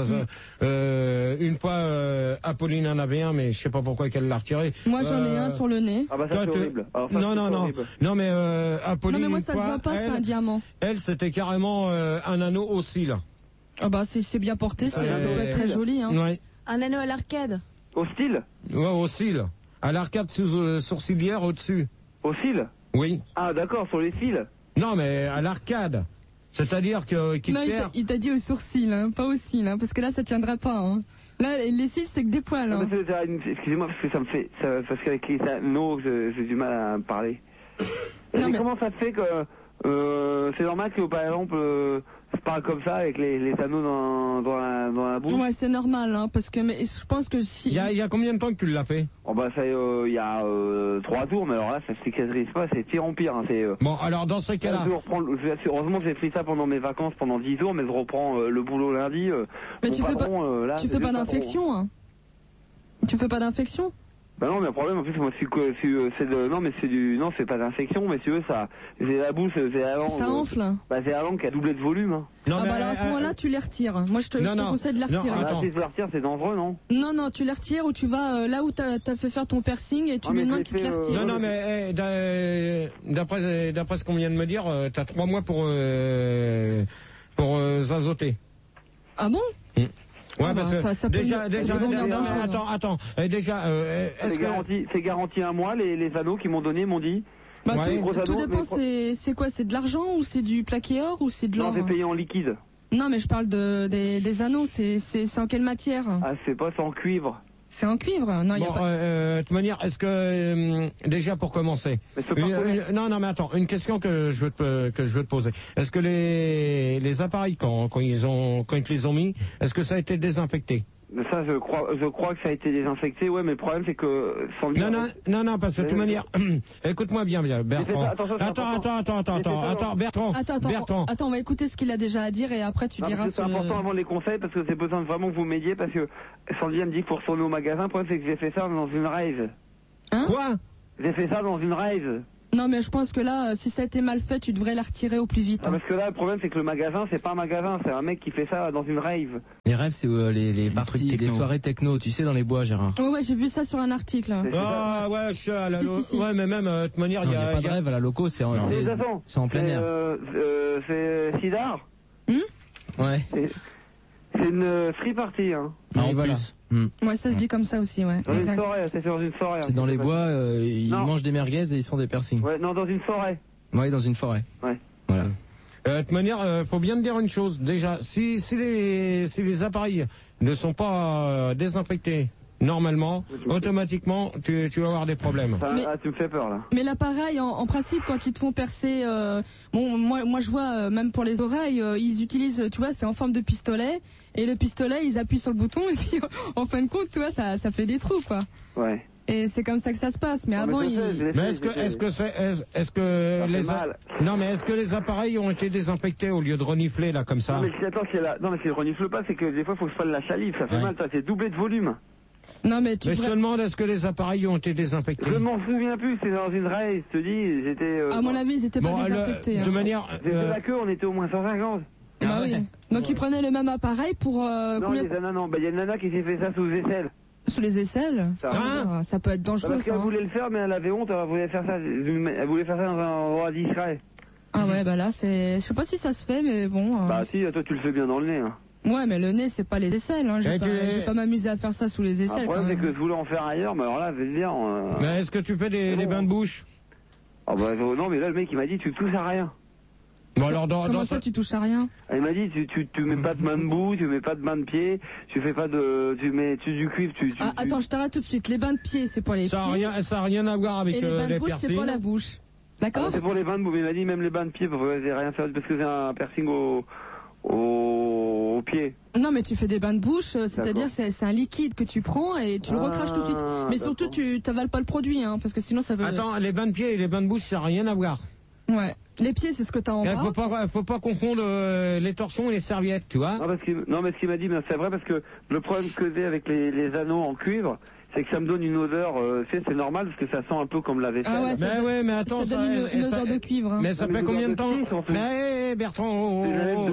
une fois, Apolline en avait un, mais je sais pas pourquoi qu'elle l'a retiré. Moi, j'en ai un sur le nez. Ah bah ça c'est horrible. Alors, ça, non, mais Apolline. Non, mais moi ça se voit pas, c'est un diamant. Elle, c'était carrément un anneau au cil. Ah bah c'est bien porté, ça peut être très joli, hein. Ouais. Un anneau à l'arcade. Au style. Ouais, au cil. À l'arcade sourcilière au-dessus. Au cil. Oui. Ah d'accord, sur les fils. Non, mais à l'arcade. C'est-à-dire qu'il Non, il t'a dit au sourcil, hein, pas au cil, hein, parce que là ça tiendra pas, hein. Là, les cils, c'est que des poils, hein. Excusez-moi, parce que ça me fait, parce qu'avec les anneaux, j'ai du mal à parler. Non, mais comment ça se fait que c'est normal que par exemple c'est pas comme ça avec les anneaux dans la bouche? Ouais, c'est normal, hein, parce que mais je pense que si. Il y a combien de temps que tu l'as fait? Oh bah ça, il y a 3 jours, mais alors là ça se cicatrise pas, c'est pire en pire. Hein, bon, alors dans ce cas-là. Heureusement que j'ai pris ça pendant mes vacances pendant 10 jours, mais je reprends le boulot lundi. Mais tu fais pas d'infection, hein. Tu fais pas d'infection? Bah non, mais le problème en plus moi c'est pas d'infection, mais si tu veux ça, j'ai la bouche, j'ai la langue. Ça enfle. Bah c'est la langue qui a doublé de volume. Hein. Non, bah alors à ce moment-là tu les retires. Moi je te conseille de les retirer. Si je les retire c'est dangereux, non? Non, tu les retires ou tu vas là où t'as fait faire ton piercing et tu lui demandes qu'il te les retire. Non, mais d'après ce qu'on vient de me dire, t'as 3 mois pour zazoter. Ah bon? Ouais, parce que ça déjà, attends, c'est garanti 1 mois, les anneaux qu'ils m'ont donné, m'ont dit. Bah, tout dépend, c'est quoi? C'est de l'argent ou c'est du plaqué or ou c'est de l'or? Non, c'est payé en liquide. Non, mais je parle des anneaux, c'est en quelle matière? Ah, c'est en cuivre. C'est en cuivre? Non, il y a pas. De toute manière, est-ce que déjà pour commencer, non, mais attends, une question que je veux te poser. Est-ce que les appareils quand ils les ont mis, est-ce que ça a été désinfecté? Ça, je crois que ça a été désinfecté, ouais, mais le problème c'est que sans dire... Non, parce que de toute manière, écoute-moi bien, Bertrand. Attends, Bertrand. Attends, on va écouter ce qu'il a déjà à dire et après tu diras. C'est important avant les conseils parce que c'est besoin vraiment que vous m'aidiez parce que Sandy me dit qu'il faut retourner au magasin. Le problème c'est que j'ai fait ça dans une rave. Hein? Quoi? J'ai fait ça dans une rave. Non, mais je pense que là, si ça a été mal fait, tu devrais la retirer au plus vite. Ah, parce que là, le problème, c'est que le magasin, c'est pas un magasin, c'est un mec qui fait ça dans une rave. Les raves, c'est les parties, les soirées techno, tu sais, dans les bois, Gérard. Ouais, j'ai vu ça sur un article. Ah, ouais, Si. Ouais, mais même, de toute manière, il y a pas de rêve à la loco, c'est en plein air. C'est Sidar. Ouais. C'est une free party, hein. En plus. Ouais, ça se dit comme ça aussi, ouais. Une soirée, c'est dans une forêt. C'est dans les bois, ils mangent des merguez et ils se font des piercings. Ouais, non, dans une forêt. Ouais, dans une forêt. Ouais. Voilà. De toute manière, faut bien te dire une chose. Déjà, si les appareils ne sont pas désinfectés normalement, automatiquement, tu vas avoir des problèmes. Tu me fais peur là. Mais l'appareil, en principe, quand ils te font percer, moi je vois même pour les oreilles, ils utilisent, tu vois, c'est en forme de pistolet, et le pistolet, ils appuient sur le bouton et puis en fin de compte, tu vois, ça fait des trous, quoi. Ouais. Et c'est comme ça que ça se passe. Mais avant, est-ce que les appareils ont été désinfectés au lieu de renifler là comme ça? Non, mais si le renifle pas, c'est que des fois, il faut que je fasse la salive, ça fait mal, ça, c'est doublé de volume. Non, mais je te demande, est-ce que les appareils ont été désinfectés? Je m'en souviens plus, c'est dans une race, je te dis, j'étais... à mon avis, ils étaient pas désinfectés. De manière... C'était la queue, on était au moins 150. Bah oui. Donc ils prenaient le même appareil pour... non, il y a une nana qui s'est fait ça sous les aisselles. Sous les aisselles? Ça peut être dangereux, parce ça. qu'elle voulait le faire, mais elle avait honte, elle voulait faire ça dans un endroit discret. Ah ouais, bah là, je sais pas si ça se fait, mais bon... Bah si, toi tu le fais bien dans le nez, hein. Ouais, mais le nez, c'est pas les aisselles, hein. J'ai pas m'amuser à faire ça sous les aisselles. Le problème, c'est que je voulais en faire ailleurs, mais alors là, je vais te dire... Mais est-ce que tu fais des bains de bouche? Ah bah non, mais là, le mec, il m'a dit, tu touches à rien. Bon, alors, Comment ça, tu touches à rien? Il m'a dit, tu mets pas de main debout, tu mets pas de main de pied, tu fais pas de, tu mets du cuivre, Attends, je t'arrête tout de suite. Les bains de pied, c'est pour les pieds. Ça a rien à voir avec et les bains de bouche, piercings. c'est pour la bouche. D'accord? C'est pour les bains de bouche. Il m'a dit, même les bains de pied, c'est rien faire parce que c'est un piercing au pied. Non, mais tu fais des bains de bouche, c'est-à-dire c'est un liquide que tu prends et tu le recraches tout de suite. Mais surtout, tu t'avales pas le produit, hein, parce que sinon ça veut... Attends, les bains de pied et les bains de bouche, ça n'a rien à voir. Ouais. Les pieds, c'est ce que t'as en bas. Faut pas confondre les torchons et les serviettes, tu vois. Non, mais ce qu'il m'a dit, c'est vrai parce que le problème que j'ai avec les anneaux en cuivre, c'est que ça me donne une odeur, c'est normal parce que ça sent un peu comme la vaisselle. Ah ouais, mais attends, ça donne une odeur de cuivre. Hein. Mais ça fait combien de temps? Mais Bertrand,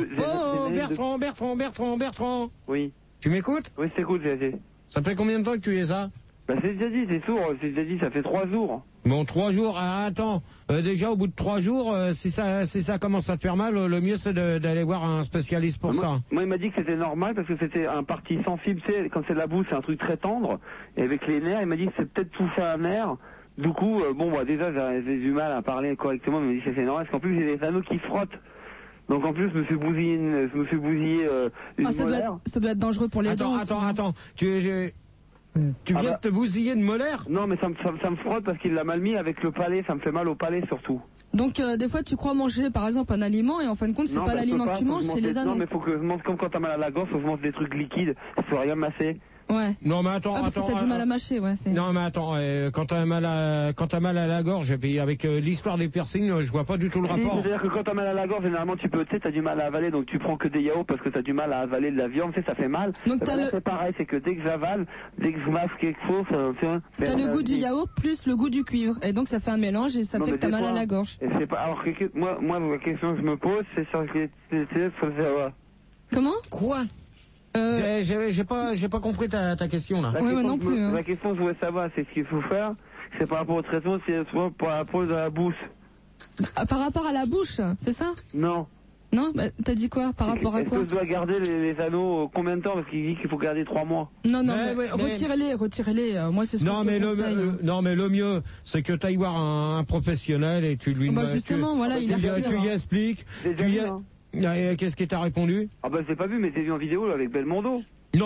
Bertrand. Oui. Tu m'écoutes? Oui, je t'écoute, j'ai. Ça fait combien de temps que tu es ça? Bah c'est déjà dit, c'est sourd, c'est déjà dit, ça fait 3 jours. Bon, 3 jours, attends, déjà au bout de 3 jours, si ça commence à te faire mal, le mieux c'est d'aller voir un spécialiste pour ça. Moi il m'a dit que c'était normal parce que c'était un parti sensible, tu sais, quand c'est de la boue c'est un truc très tendre, et avec les nerfs, il m'a dit que c'est peut-être touché à un nerf. Du coup, déjà j'ai du mal à parler correctement, mais il m'a dit que c'est normal, parce qu'en plus j'ai des anneaux qui frottent. Donc en plus je me suis bousillé une molaire. Ça doit être dangereux pour les dents. Attends, tu viens de te bousiller de molaire? Non, mais ça me frotte parce qu'il l'a mal mis avec le palais, ça me fait mal au palais surtout. Donc des fois tu crois manger par exemple un aliment et en fin de compte c'est pas l'aliment que tu manges, c'est les anneaux. Non mais faut que je mange comme quand t'as mal à la gorge, faut que je mange des trucs liquides, faut rien masser. Ouais. Non mais attends, parce que t'as du mal à mâcher, ouais. Non mais attends, quand t'as mal à la gorge, et puis avec l'histoire des piercings, je vois pas du tout le rapport. C'est-à-dire que quand t'as mal à la gorge, généralement t'as du mal à avaler, donc tu prends que des yaourts parce que t'as du mal à avaler de la viande, tu sais, ça fait mal. Donc c'est pareil, c'est que dès que j'avale, dès que je mâche quelque chose, t'as le goût du yaourt plus le goût du cuivre, et donc ça fait un mélange et ça fait que t'as mal à la gorge. Et c'est pas, alors moi la question que je me pose, c'est sur Comment? Quoi? J'ai pas compris ta question là. Ouais, moi non plus. La question que je voulais savoir, c'est ce qu'il faut faire, c'est par rapport au traitement, c'est par rapport à la bouche. Par rapport à la bouche, c'est ça? Non. Non, bah, t'as dit quoi? Par rapport à quoi? Est-ce que je dois garder les anneaux combien de temps? Parce qu'il dit qu'il faut garder 3 mois. Non, retirez-les. Moi, c'est ce que je te conseille. Non, mais le mieux, c'est que tu ailles voir un professionnel et tu lui justement, voilà, il a tu lui expliques. Qu'est-ce qu'il t'a répondu? Ah bah j'ai pas vu, mais j'ai vu en vidéo là, avec Belmondo. Non.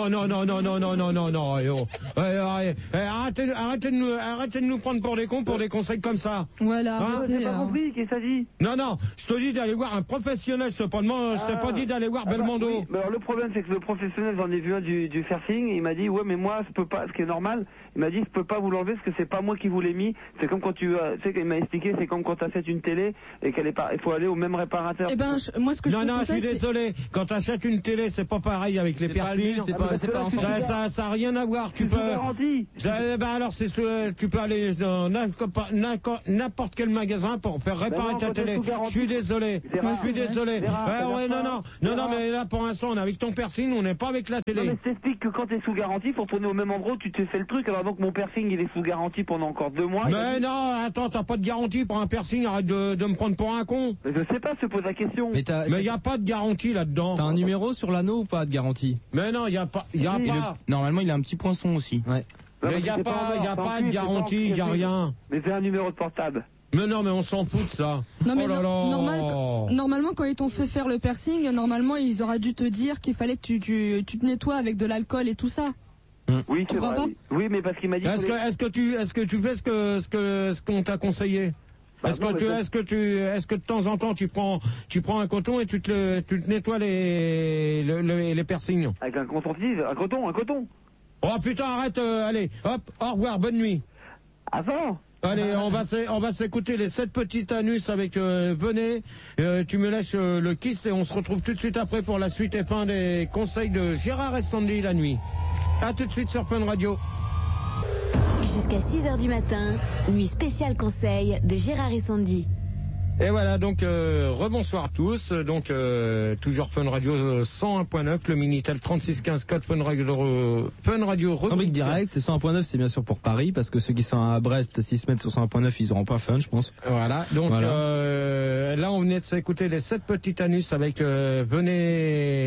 Arrêtez de nous prendre pour des cons pour des conseils comme ça. Voilà. J'ai pas compris, qu'est-ce que ça dit? Non, je te dis d'aller voir un professionnel, cependant, je t'ai pas dit d'aller voir Belmondo. Oui. Alors le problème c'est que le professionnel, j'en ai vu un du Fairthing, il m'a dit ouais mais moi je peux pas, ce qui est normal, il m'a dit je peux pas vous l'enlever parce que c'est pas moi qui vous l'ai mis, c'est comme quand tu sais qu'il m'a expliqué, c'est comme quand tu achètes une télé et qu'elle est pas, il faut aller au même réparateur. Eh ben moi ce que je je suis désolé, quand tu achètes une télé, c'est pas pareil avec les piercings. Ça a rien à voir, tu peux. Alors tu peux aller dans n'importe quel magasin pour faire réparer ta télé. Je suis désolé. Non, mais là pour l'instant on est avec ton piercing, on n'est pas avec la télé. Non, mais je t'explique que quand t'es sous garantie, faut retourner au même endroit où tu te fais le truc. Alors donc mon piercing il est sous garantie pendant encore 2 mois. Mais non, attends, t'as pas de garantie pour un piercing, arrête de me prendre pour un con. Mais je sais pas, je te pose la question. Mais y a pas de garantie là-dedans. T'as un numéro sur l'anneau ou pas de garantie? Mais non, y a pas. Normalement, il a un petit poinçon aussi. Ouais. Mais y a pas de garantie, y a rien. Mais c'est un numéro de portable. Mais non, mais on s'en fout de ça. Non, mais normalement, quand ils t'ont fait faire le piercing, normalement, ils auraient dû te dire qu'il fallait que tu te nettoies avec de l'alcool et tout ça. Oui, c'est vrai. Oui, mais parce qu'il m'a dit. Est-ce que tu fais ce qu'on t'a conseillé? Est-ce que de temps en temps tu prends un coton et tu te nettoies les piercings? Avec un coton-tige, un coton. Oh putain, arrête, allez, hop, au revoir, bonne nuit. Avant. Allez, on va s'écouter les 7 petits anus avec venez, tu me lâches le kiss et on se retrouve tout de suite après pour la suite et fin des conseils de Gérard et Sandy la nuit. À tout de suite sur Fun Radio. Jusqu'à 6h du matin, nuit spéciale conseil de Gérard et Sandy. Et voilà, donc rebonsoir à tous, donc toujours Fun Radio 101.9, le Minitel 3615 code Fun Radio rubrique direct, 101.9 c'est bien sûr pour Paris, parce que ceux qui sont à Brest, s'ils se mettent sur 101.9, ils auront pas Fun, je pense. Voilà, donc là on venait de s'écouter les 7 petits anus avec venez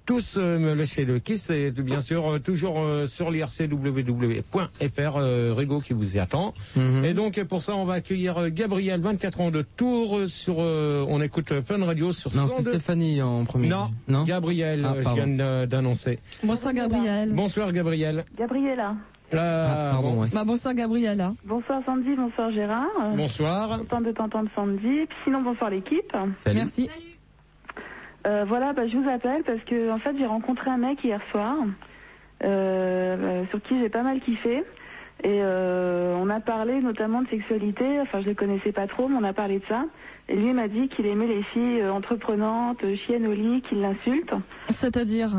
tous me lécher le kiss et bien sûr toujours sur l'ircww.fr, Rigo qui vous y attend. Et donc pour ça on va accueillir Gabriel, 24 ans de Tours, sur on écoute Fun Radio sur Non, c'est Stéphanie en premier. Non, Gabriel, je viens d'annoncer. Bonsoir Gabriel. Bonsoir Gabriel. Gabriella. Pardon, ouais. Bonsoir Gabriella. Bonsoir Sandy, bonsoir Gérard. Bonsoir. Content de t'entendre Sandy. Puis sinon bonsoir l'équipe. Salut. Merci. Voilà, je vous appelle parce que en fait j'ai rencontré un mec hier soir sur qui j'ai pas mal kiffé. Et on a parlé notamment de sexualité, enfin je le connaissais pas trop, mais on a parlé de ça. Et lui m'a dit qu'il aimait les filles entreprenantes, chiennes au lit, qu'il l'insulte. C'est-à-dire,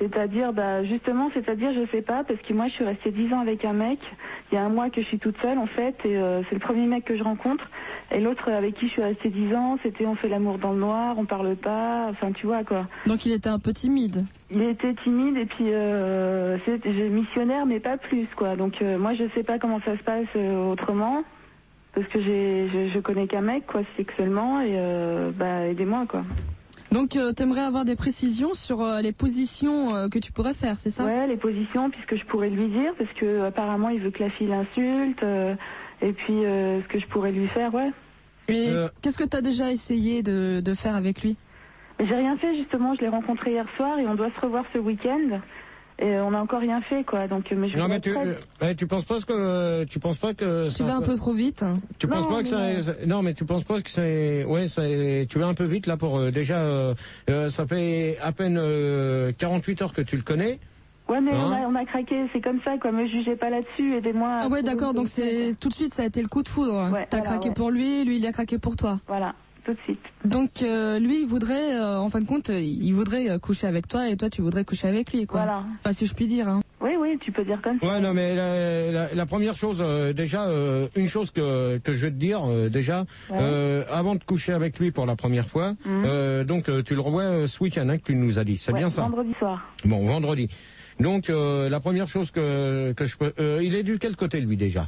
je sais pas, parce que moi je suis restée 10 ans avec un mec. Il y a un mois que je suis toute seule en fait, et c'est le premier mec que je rencontre. Et l'autre avec qui je suis restée 10 ans, c'était on fait l'amour dans le noir, on parle pas, enfin tu vois quoi. Donc il était un peu timide. Il était timide et puis j'ai missionnaire mais pas plus quoi. Donc moi je sais pas comment ça se passe autrement. Parce que je connais qu'un mec, quoi, sexuellement, et aidez-moi, quoi. Donc, t'aimerais avoir des précisions sur les positions que tu pourrais faire, c'est ça? Ouais, les positions, puisque je pourrais lui dire, parce que apparemment il veut que la fille l'insulte, et puis ce que je pourrais lui faire, ouais. Et qu'est-ce que t'as déjà essayé de faire avec lui? J'ai rien fait, justement, je l'ai rencontré hier soir, et on doit se revoir ce week-end. Et on n'a encore rien fait, quoi. Donc, mais je. Non, mais tu penses pas que tu vas un peu trop vite. Tu penses pas que ça. Non, mais tu penses pas que c'est. Ouais, tu vas un peu vite là pour déjà. Ça fait à peine 48 heures que tu le connais. Ouais, mais on a craqué. C'est comme ça, quoi. Me jugez pas là-dessus. Aidez-moi. Ah ouais, d'accord. Donc c'est tout de suite, ça a été le coup de foudre. Ouais, t'as craqué pour lui il a craqué pour toi. Voilà. Tout de suite. Donc lui, il voudrait, en fin de compte, il voudrait coucher avec toi et toi, tu voudrais coucher avec lui, quoi. Voilà. Enfin, si je puis dire. Hein. Oui, tu peux dire comme ça. Ouais, non, mais la première chose, déjà, une chose que je vais te dire, déjà, avant de coucher avec lui pour la première fois, donc tu le revois ce week-end, que tu nous as dit. C'est bien ça. Vendredi soir. Bon, vendredi. Donc la première chose que je peux, il est du quel côté lui déjà?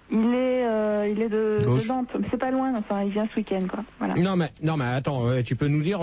Il est de Nantes, c'est pas loin, enfin il vient ce week-end quoi. Voilà. Non mais attends, tu peux nous dire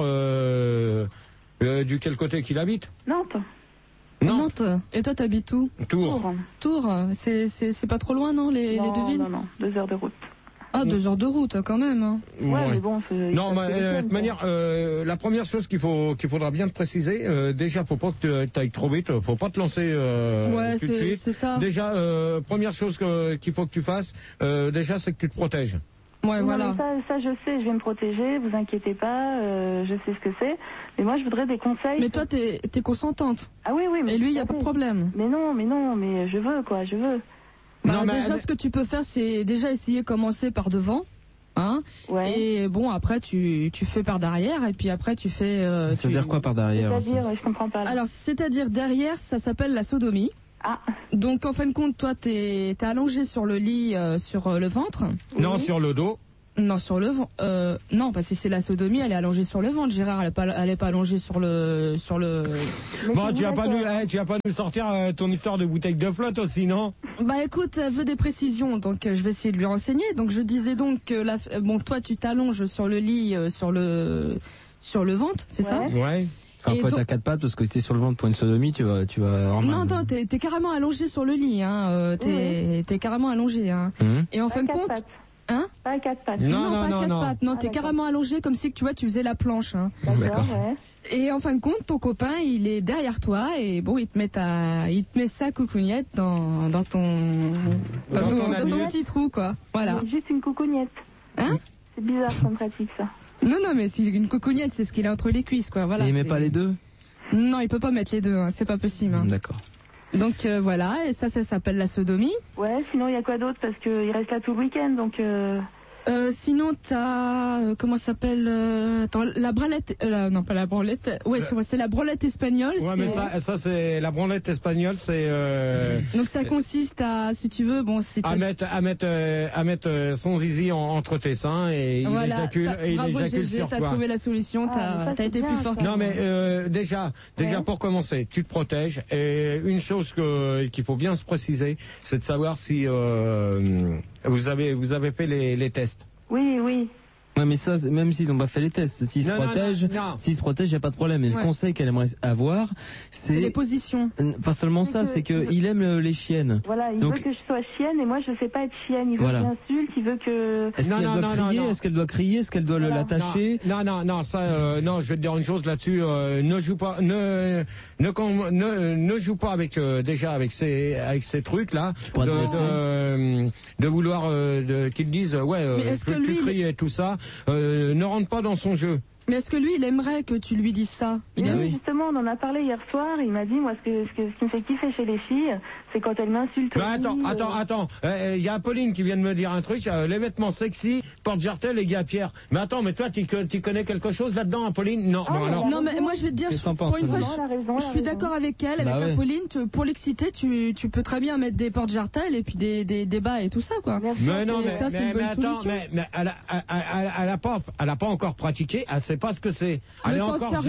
du quel côté qu'il habite? Nantes. Nantes. Et toi t'habites où? Tours. Tours, c'est pas trop loin non les deux villes? Non, 2 heures de route. Ah, 2 heures de route quand même. Hein. Ouais, mais bon. Non, mais de toute manière, la première chose qu'il faudra bien te préciser, déjà, faut pas que tu ailles trop vite, faut pas te lancer tout de suite. C'est ça. Déjà, première chose qu'il faut que tu fasses, déjà, c'est que tu te protèges. Ouais, non, voilà. Mais ça, je sais, je vais me protéger, vous inquiétez pas, je sais ce que c'est. Mais moi, je voudrais des conseils. Mais toi, t'es consentante. Ah oui, mais. Et lui, il y a pas de problème. Mais non, mais je veux, quoi, je veux. Bah, déjà, ce que tu peux faire, c'est déjà essayer de commencer par devant. Hein, et bon, après, tu fais par derrière, et puis après, tu fais... ça veut dire quoi par derrière? C'est-à-dire, je comprends pas. Là. Alors, c'est-à-dire derrière, ça s'appelle la sodomie. Ah. Donc, en fin de compte, toi, t'es allongé sur le lit, sur le ventre. Non, sur le dos. Non, sur le ventre. Non, parce que c'est la sodomie, elle est allongée sur le ventre, Gérard. Elle est pas allongée sur le. Bon, tu vas pas nous sortir ton histoire de bouteille de flotte aussi, non? Bah écoute, elle veut des précisions, donc je vais essayer de lui renseigner. Donc je disais donc que bon, toi tu t'allonges sur le lit, sur le ventre, c'est ça? Ouais. Enfin, faut être à 4 pattes parce que si t'es sur le ventre pour une sodomie, tu vas. Non, t'es carrément allongé sur le lit, hein. T'es carrément allongé, hein. Et en fin de compte. Hein? Pas à 4 pattes. Non, pas à 4 pattes. Non, t'es carrément allongé comme si tu vois, tu faisais la planche. Hein. D'accord. Ouais. Et en fin de compte, ton copain, il est derrière toi et bon, il te met sa coucougnette dans ton petit trou, quoi. Voilà. Juste une coucougnette. Hein? C'est bizarre comme pratique, ça. Non, mais c'est une coucougnette, c'est ce qu'il a entre les cuisses, quoi. Voilà. Et il met pas les deux? Non, il peut pas mettre les deux, hein. C'est pas possible. Hein. D'accord. Donc voilà, et ça s'appelle la sodomie. Ouais, sinon il y a quoi d'autre parce qu'il reste là tout le week-end, donc. Sinon t'as comment ça s'appelle attends, la branlette non pas la branlette c'est la branlette espagnole. Ouais, mais ça c'est la branlette espagnole, c'est donc ça consiste à, si tu veux, bon, c'est à mettre son zizi entre tes seins et voilà, il éjacule sur toi. T'as trouvé la solution, t'as été plus fort. Non mais déjà pour commencer, tu te protèges, et une chose qu'il faut bien se préciser, c'est de savoir si vous avez fait les tests. Oui. Ouais, mais ça, même s'ils ont pas fait les tests, s'ils se protègent, y a pas de problème. Et le conseil qu'elle aimerait avoir, c'est les positions. Pas seulement ça, c'est que il aime les chiennes. Voilà, il veut que je sois chienne et moi je sais pas être chienne. Il veut que j'insulte, il veut que. Est-ce qu'elle doit crier? Est-ce qu'elle doit crier? Est-ce qu'elle doit l'attacher? Non, ça, non, je vais te dire une chose là-dessus. Ne joue pas, ne joue pas avec déjà avec ces trucs là de vouloir qu'ils disent tu cries et tout ça. Ne rentre pas dans son jeu. Mais est-ce que lui, il aimerait que tu lui dises ça? Oui, justement, on en a parlé hier soir. Il m'a dit, moi, ce qui me fait kiffer chez les filles, c'est quand elles m'insultent. Bah, attends. Il y a Apolline qui vient de me dire un truc. Les vêtements sexy, porte-jartel et Guy-Pierre. Mais attends, mais toi, tu connais quelque chose là-dedans, Apolline? Non. Non, mais moi, je vais te dire, pour une fois, je suis d'accord avec elle, avec Apolline. Pour l'exciter, tu peux très bien mettre des porte-jartel et puis des bas et tout ça, quoi. Mais non, mais attends, mais elle a pas encore pratiqué. Elle sait pas ce que c'est. Elle est encore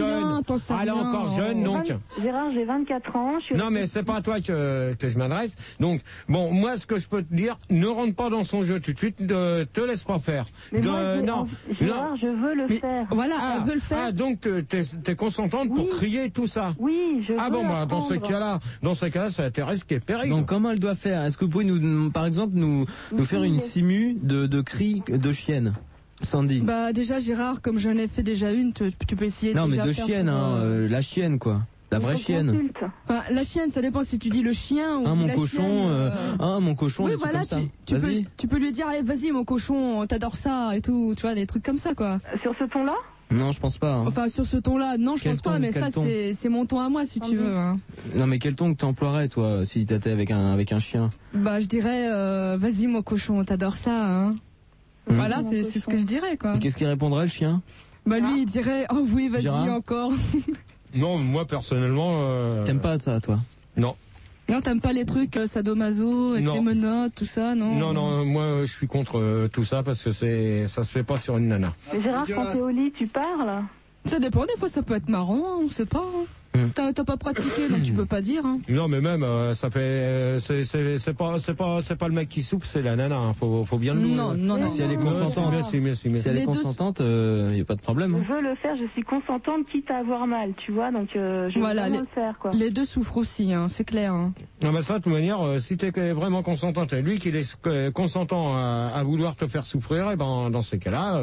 jeune. Donc. Gérard, j'ai 24 ans. Non, mais c'est pas à toi que je m'adresse. Donc, bon, moi, ce que je peux te dire, ne rentre pas dans son jeu tout de suite, te laisse pas faire. Mais Gérard, je veux le faire. Voilà, elle veut le faire. Ah, donc t'es consentante pour crier tout ça. Oui, je veux. Ah bon, bah, dans ce cas-là, ça intéresse qui est péril. Donc, comment elle doit faire? Est-ce que vous pouvez par exemple, nous faire une simu de cris de chienne? Sandy. Bah déjà Gérard, comme j'en ai fait déjà une, tu peux essayer. Non, mais de chienne, la chienne quoi. La vraie chienne. Enfin, la chienne, ça dépend si tu dis le chien ou mon cochon. Mon cochon. Oui, voilà, tu peux lui dire, allez, vas-y, mon cochon, t'adores ça et tout, tu vois, des trucs comme ça, quoi. Sur ce ton-là? Non, je pense pas. Hein. Enfin, sur ce ton-là, non, je pense pas, mais ça, c'est mon ton à moi, si tu veux. Hein. Non, mais quel ton que t'emploierais, toi, si t'étais avec un chien? Bah, je dirais, vas-y, mon cochon, t'adores ça, hein. Voilà, c'est ce que je dirais, quoi. Et qu'est-ce qu'il répondrait, le chien? Bah, lui, il dirait, oh oui, vas-y, encore. Non, moi, personnellement... T'aimes pas ça, toi? Non. Non, t'aimes pas les trucs sadomaso, avec les menottes, tout ça, non? Non, moi, je suis contre tout ça parce que ça se fait pas sur une nana. Mais Gérard, quand t'es au lit, tu parles? Ça dépend, des fois, ça peut être marrant, hein, on sait pas, hein. T'as pas pratiqué, donc tu peux pas dire. Hein. Non, mais même ça fait c'est pas le mec qui soupe, c'est la nana. Hein. Faut bien le dire. Non. Si elle est consentante, si elle est consentante, y a pas de problème. Hein. Je veux le faire, je suis consentante, quitte à avoir mal, tu vois. Donc je veux vraiment le faire, quoi. Les deux souffrent aussi, hein, c'est clair. Hein. Non, mais ça, de toute manière, si t'es vraiment consentante, et lui qui est consentant à vouloir te faire souffrir, et ben dans ces cas-là,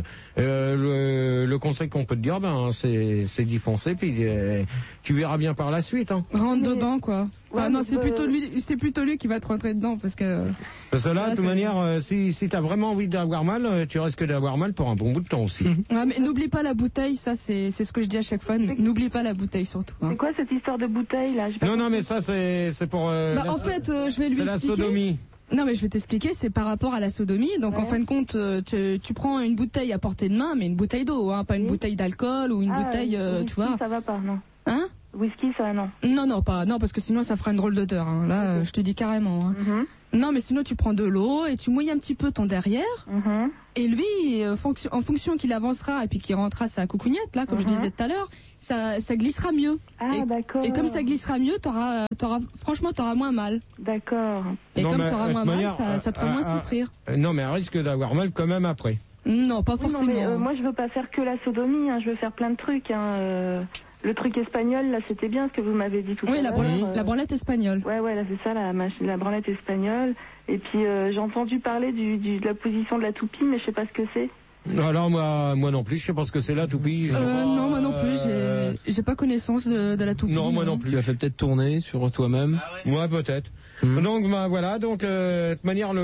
le conseil qu'on peut te dire, c'est d'y foncer, puis tu verras bien par la suite. Hein. Rentre dedans, quoi. Enfin, non, c'est plutôt lui qui va te rentrer dedans, parce que. Parce que là, de toute manière, si t'as vraiment envie d'avoir mal, tu risques d'avoir mal pour un bon bout de temps aussi. Ouais, mais n'oublie pas la bouteille, ça, c'est ce que je dis à chaque fois. N'oublie pas la bouteille, surtout. Hein. C'est quoi cette histoire de bouteille, là? Non, mais ça, c'est pour. En fait, je vais lui expliquer. C'est la sodomie. Non, mais je vais t'expliquer, c'est par rapport à la sodomie. Donc, en fin de compte, tu prends une bouteille à portée de main, mais une bouteille d'eau, hein, pas une bouteille d'alcool ou une bouteille, tu vois. Ça va pas, non. Hein? Whisky, ça, non. Non, parce que sinon, ça fera une drôle d'odeur, hein. Là, je te dis carrément, hein. Non, mais sinon, tu prends de l'eau et tu mouilles un petit peu ton derrière. Et lui, en fonction qu'il avancera et puis qu'il rentrera sa coucougnette, là, comme je disais tout à l'heure, ça glissera mieux. Ah, d'accord. Et comme ça glissera mieux, franchement, t'auras moins mal. D'accord. Et comme t'auras moins mal, ça te fera moins souffrir. Non, mais elle risque d'avoir mal quand même après. Non, pas forcément. Non, mais, moi, je veux pas faire que la sodomie, hein. Je veux faire plein de trucs, hein. Le truc espagnol, là, c'était bien ce que vous m'avez dit tout à l'heure. Oui, la branlette espagnole. Ouais, là, c'est ça, la branlette espagnole. Et puis, j'ai entendu parler de la position de la toupie, mais je sais pas ce que c'est. Alors, moi non plus, je sais pas ce que c'est la toupie. Non, moi non plus, j'ai pas connaissance de la toupie. Non, moi non plus. Tu l'as fait peut-être tourner sur toi-même. Moi, peut-être. Donc, voilà, donc, de toute manière,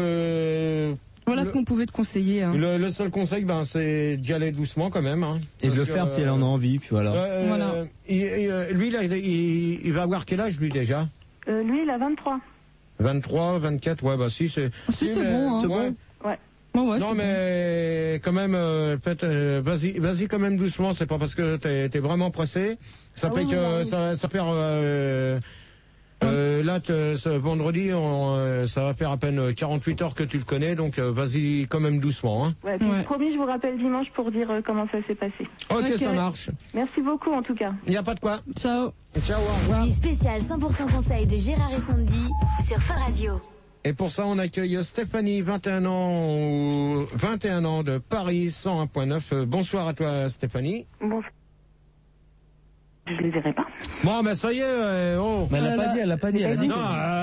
voilà ce qu'on pouvait te conseiller. Hein. Le seul conseil, c'est d'y aller doucement quand même. Hein, et de le faire si elle en a envie, puis voilà. Voilà. Lui, là, il va avoir quel âge, lui, déjà? Lui, il a 23. 23, 24, ouais, si, c'est... Si, c'est bon, hein. C'est bon. Ouais. Bon, non, mais quand même, vas-y quand même doucement, c'est pas parce que t'es vraiment pressé. Ça fait que ça perd... là, ce vendredi, ça va faire à peine 48 heures que tu le connais, donc vas-y quand même doucement. Hein. Ouais, puis promis, je vous rappelle dimanche pour dire comment ça s'est passé. Ok, ça marche. Merci beaucoup en tout cas. Il n'y a pas de quoi. Ciao. Ciao, au revoir. Du spécial 100% conseil de Gérard et Sandy sur Fun Radio. Et pour ça, on accueille Stéphanie, 21 ans de Paris, 101.9. Bonsoir à toi, Stéphanie. Bonsoir. Je les dirai pas. Bon, ben ça y est. Mais elle l'a pas dit. Elle a dit. Non,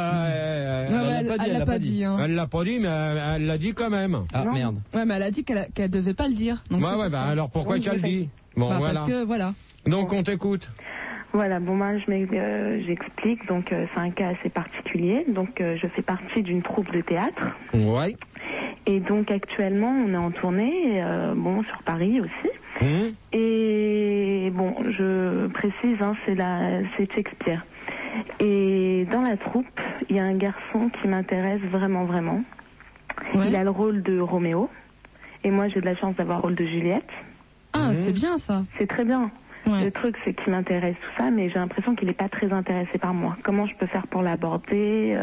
elle l'a pas dit. Hein. Elle l'a pas dit, mais elle l'a dit quand même. Ah Non. merde. Ouais, mais elle a dit qu'elle devait pas le dire. Donc alors pourquoi tu le dis? Bon, voilà. Parce que voilà. Donc on t'écoute. Voilà, bon moi j'explique, donc c'est un cas assez particulier, donc je fais partie d'une troupe de théâtre. Ouais. Et donc actuellement on est en tournée, sur Paris aussi. Et bon, je précise, hein, c'est Shakespeare. Et dans la troupe, il y a un garçon qui m'intéresse vraiment, vraiment. Ouais. Il a le rôle de Roméo, et moi j'ai de la chance d'avoir le rôle de Juliette. Ah, c'est bien ça. C'est très bien. Ouais. Le truc, c'est qu'il m'intéresse tout ça, mais j'ai l'impression qu'il n'est pas très intéressé par moi. Comment je peux faire pour l'aborder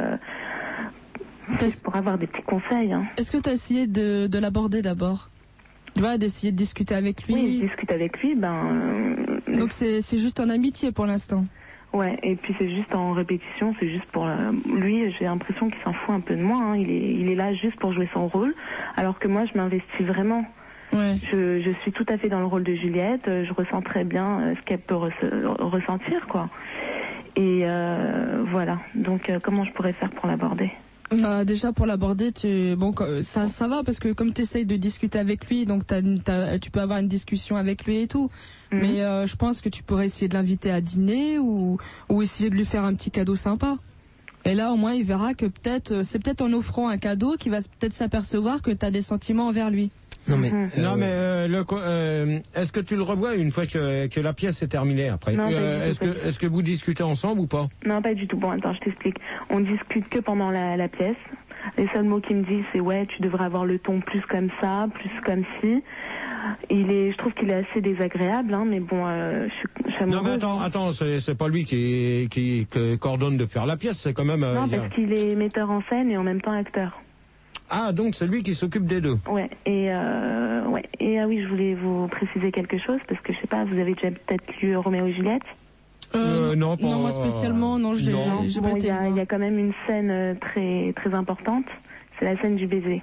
pour avoir des petits conseils. Hein. Est-ce que tu as essayé de l'aborder d'abord? Tu vois, d'essayer de discuter avec lui? Oui, je discute avec lui, Donc c'est juste en amitié pour l'instant? Ouais, et puis c'est juste en répétition, c'est juste pour... Lui, j'ai l'impression qu'il s'en fout un peu de moi, hein. Il est là juste pour jouer son rôle, alors que moi, je m'investis vraiment. Ouais. Je suis tout à fait dans le rôle de Juliette, je ressens très bien ce qu'elle peut ressentir, quoi. Et voilà, donc comment je pourrais faire pour l'aborder? Bah, déjà pour l'aborder, ça va parce que comme tu essayes de discuter avec lui, donc tu peux avoir une discussion avec lui et tout. Mais je pense que tu pourrais essayer de l'inviter à dîner ou essayer de lui faire un petit cadeau sympa. Et là au moins il verra que c'est peut-être en offrant un cadeau qu'il va peut-être s'apercevoir que tu as des sentiments envers lui. Non mais, est-ce que tu le revois une fois que la pièce est terminée après? Non, est-ce que vous discutez ensemble ou pas? Non, pas du tout. Bon, attends, je t'explique. On discute que pendant la pièce. Les seuls mots qu'il me dit, c'est ouais, tu devrais avoir le ton plus comme ça, plus comme ci. Je trouve qu'il est assez désagréable, hein, mais bon, je suis amoureuse. Non, mais attends, c'est pas lui qui coordonne de faire la pièce, c'est quand même. Non, parce qu'il est metteur en scène et en même temps acteur. Ah, donc c'est lui qui s'occupe des deux. Ouais, et ah oui, je voulais vous préciser quelque chose, parce que je sais pas, vous avez déjà peut-être lu Roméo et Juliette? Non, pas... non, moi spécialement, non, j'ai pas été voir. Il y a quand même une scène très, très importante, c'est la scène du baiser.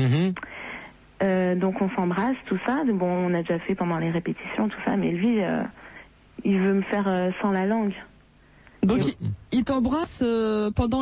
Donc on s'embrasse, tout ça, bon, on a déjà fait pendant les répétitions, tout ça, mais lui, il veut me faire sans la langue. Donc il t'embrasse pendant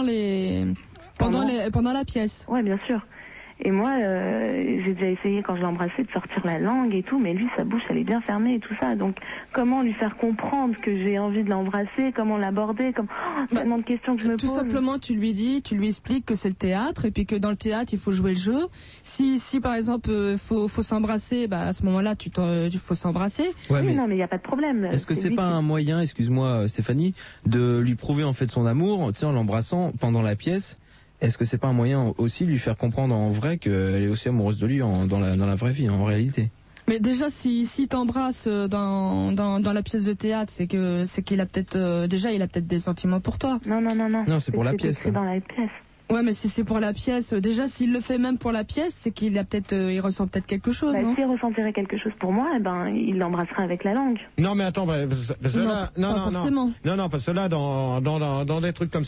la pièce? Ouais, bien sûr. Et moi, j'ai déjà essayé quand je l'embrassais de sortir la langue et tout, mais lui, sa bouche, elle est bien fermée et tout ça. Donc, comment lui faire comprendre que j'ai envie de l'embrasser? Comment l'aborder? Tellement de questions que je me pose. Tout simplement, tu lui expliques que c'est le théâtre et puis que dans le théâtre, il faut jouer le jeu. Si par exemple, faut s'embrasser, bah à ce moment-là, il faut s'embrasser. Ouais, oui, non, mais il n'y a pas de problème. Est-ce que c'est pas un moyen, excuse-moi Stéphanie, de lui prouver en fait son amour, tu sais, en l'embrassant pendant la pièce? Est-ce que c'est pas un moyen aussi de lui faire comprendre en vrai qu'elle est aussi amoureuse de lui dans la vraie vie, en réalité? Mais déjà, si t'embrasse dans la pièce de théâtre, c'est qu'il a peut-être des sentiments pour toi. Non. Non, c'est pour la pièce. C'est dans la pièce. Ouais, mais si c'est pour la pièce, déjà s'il le fait même pour la pièce, c'est qu'il il ressent peut-être quelque chose, non? S'il ressentirait quelque chose pour moi, il l'embrasserait avec la langue. Non, mais attends, parce que là, pas forcément. non, parce que là, dans des trucs comme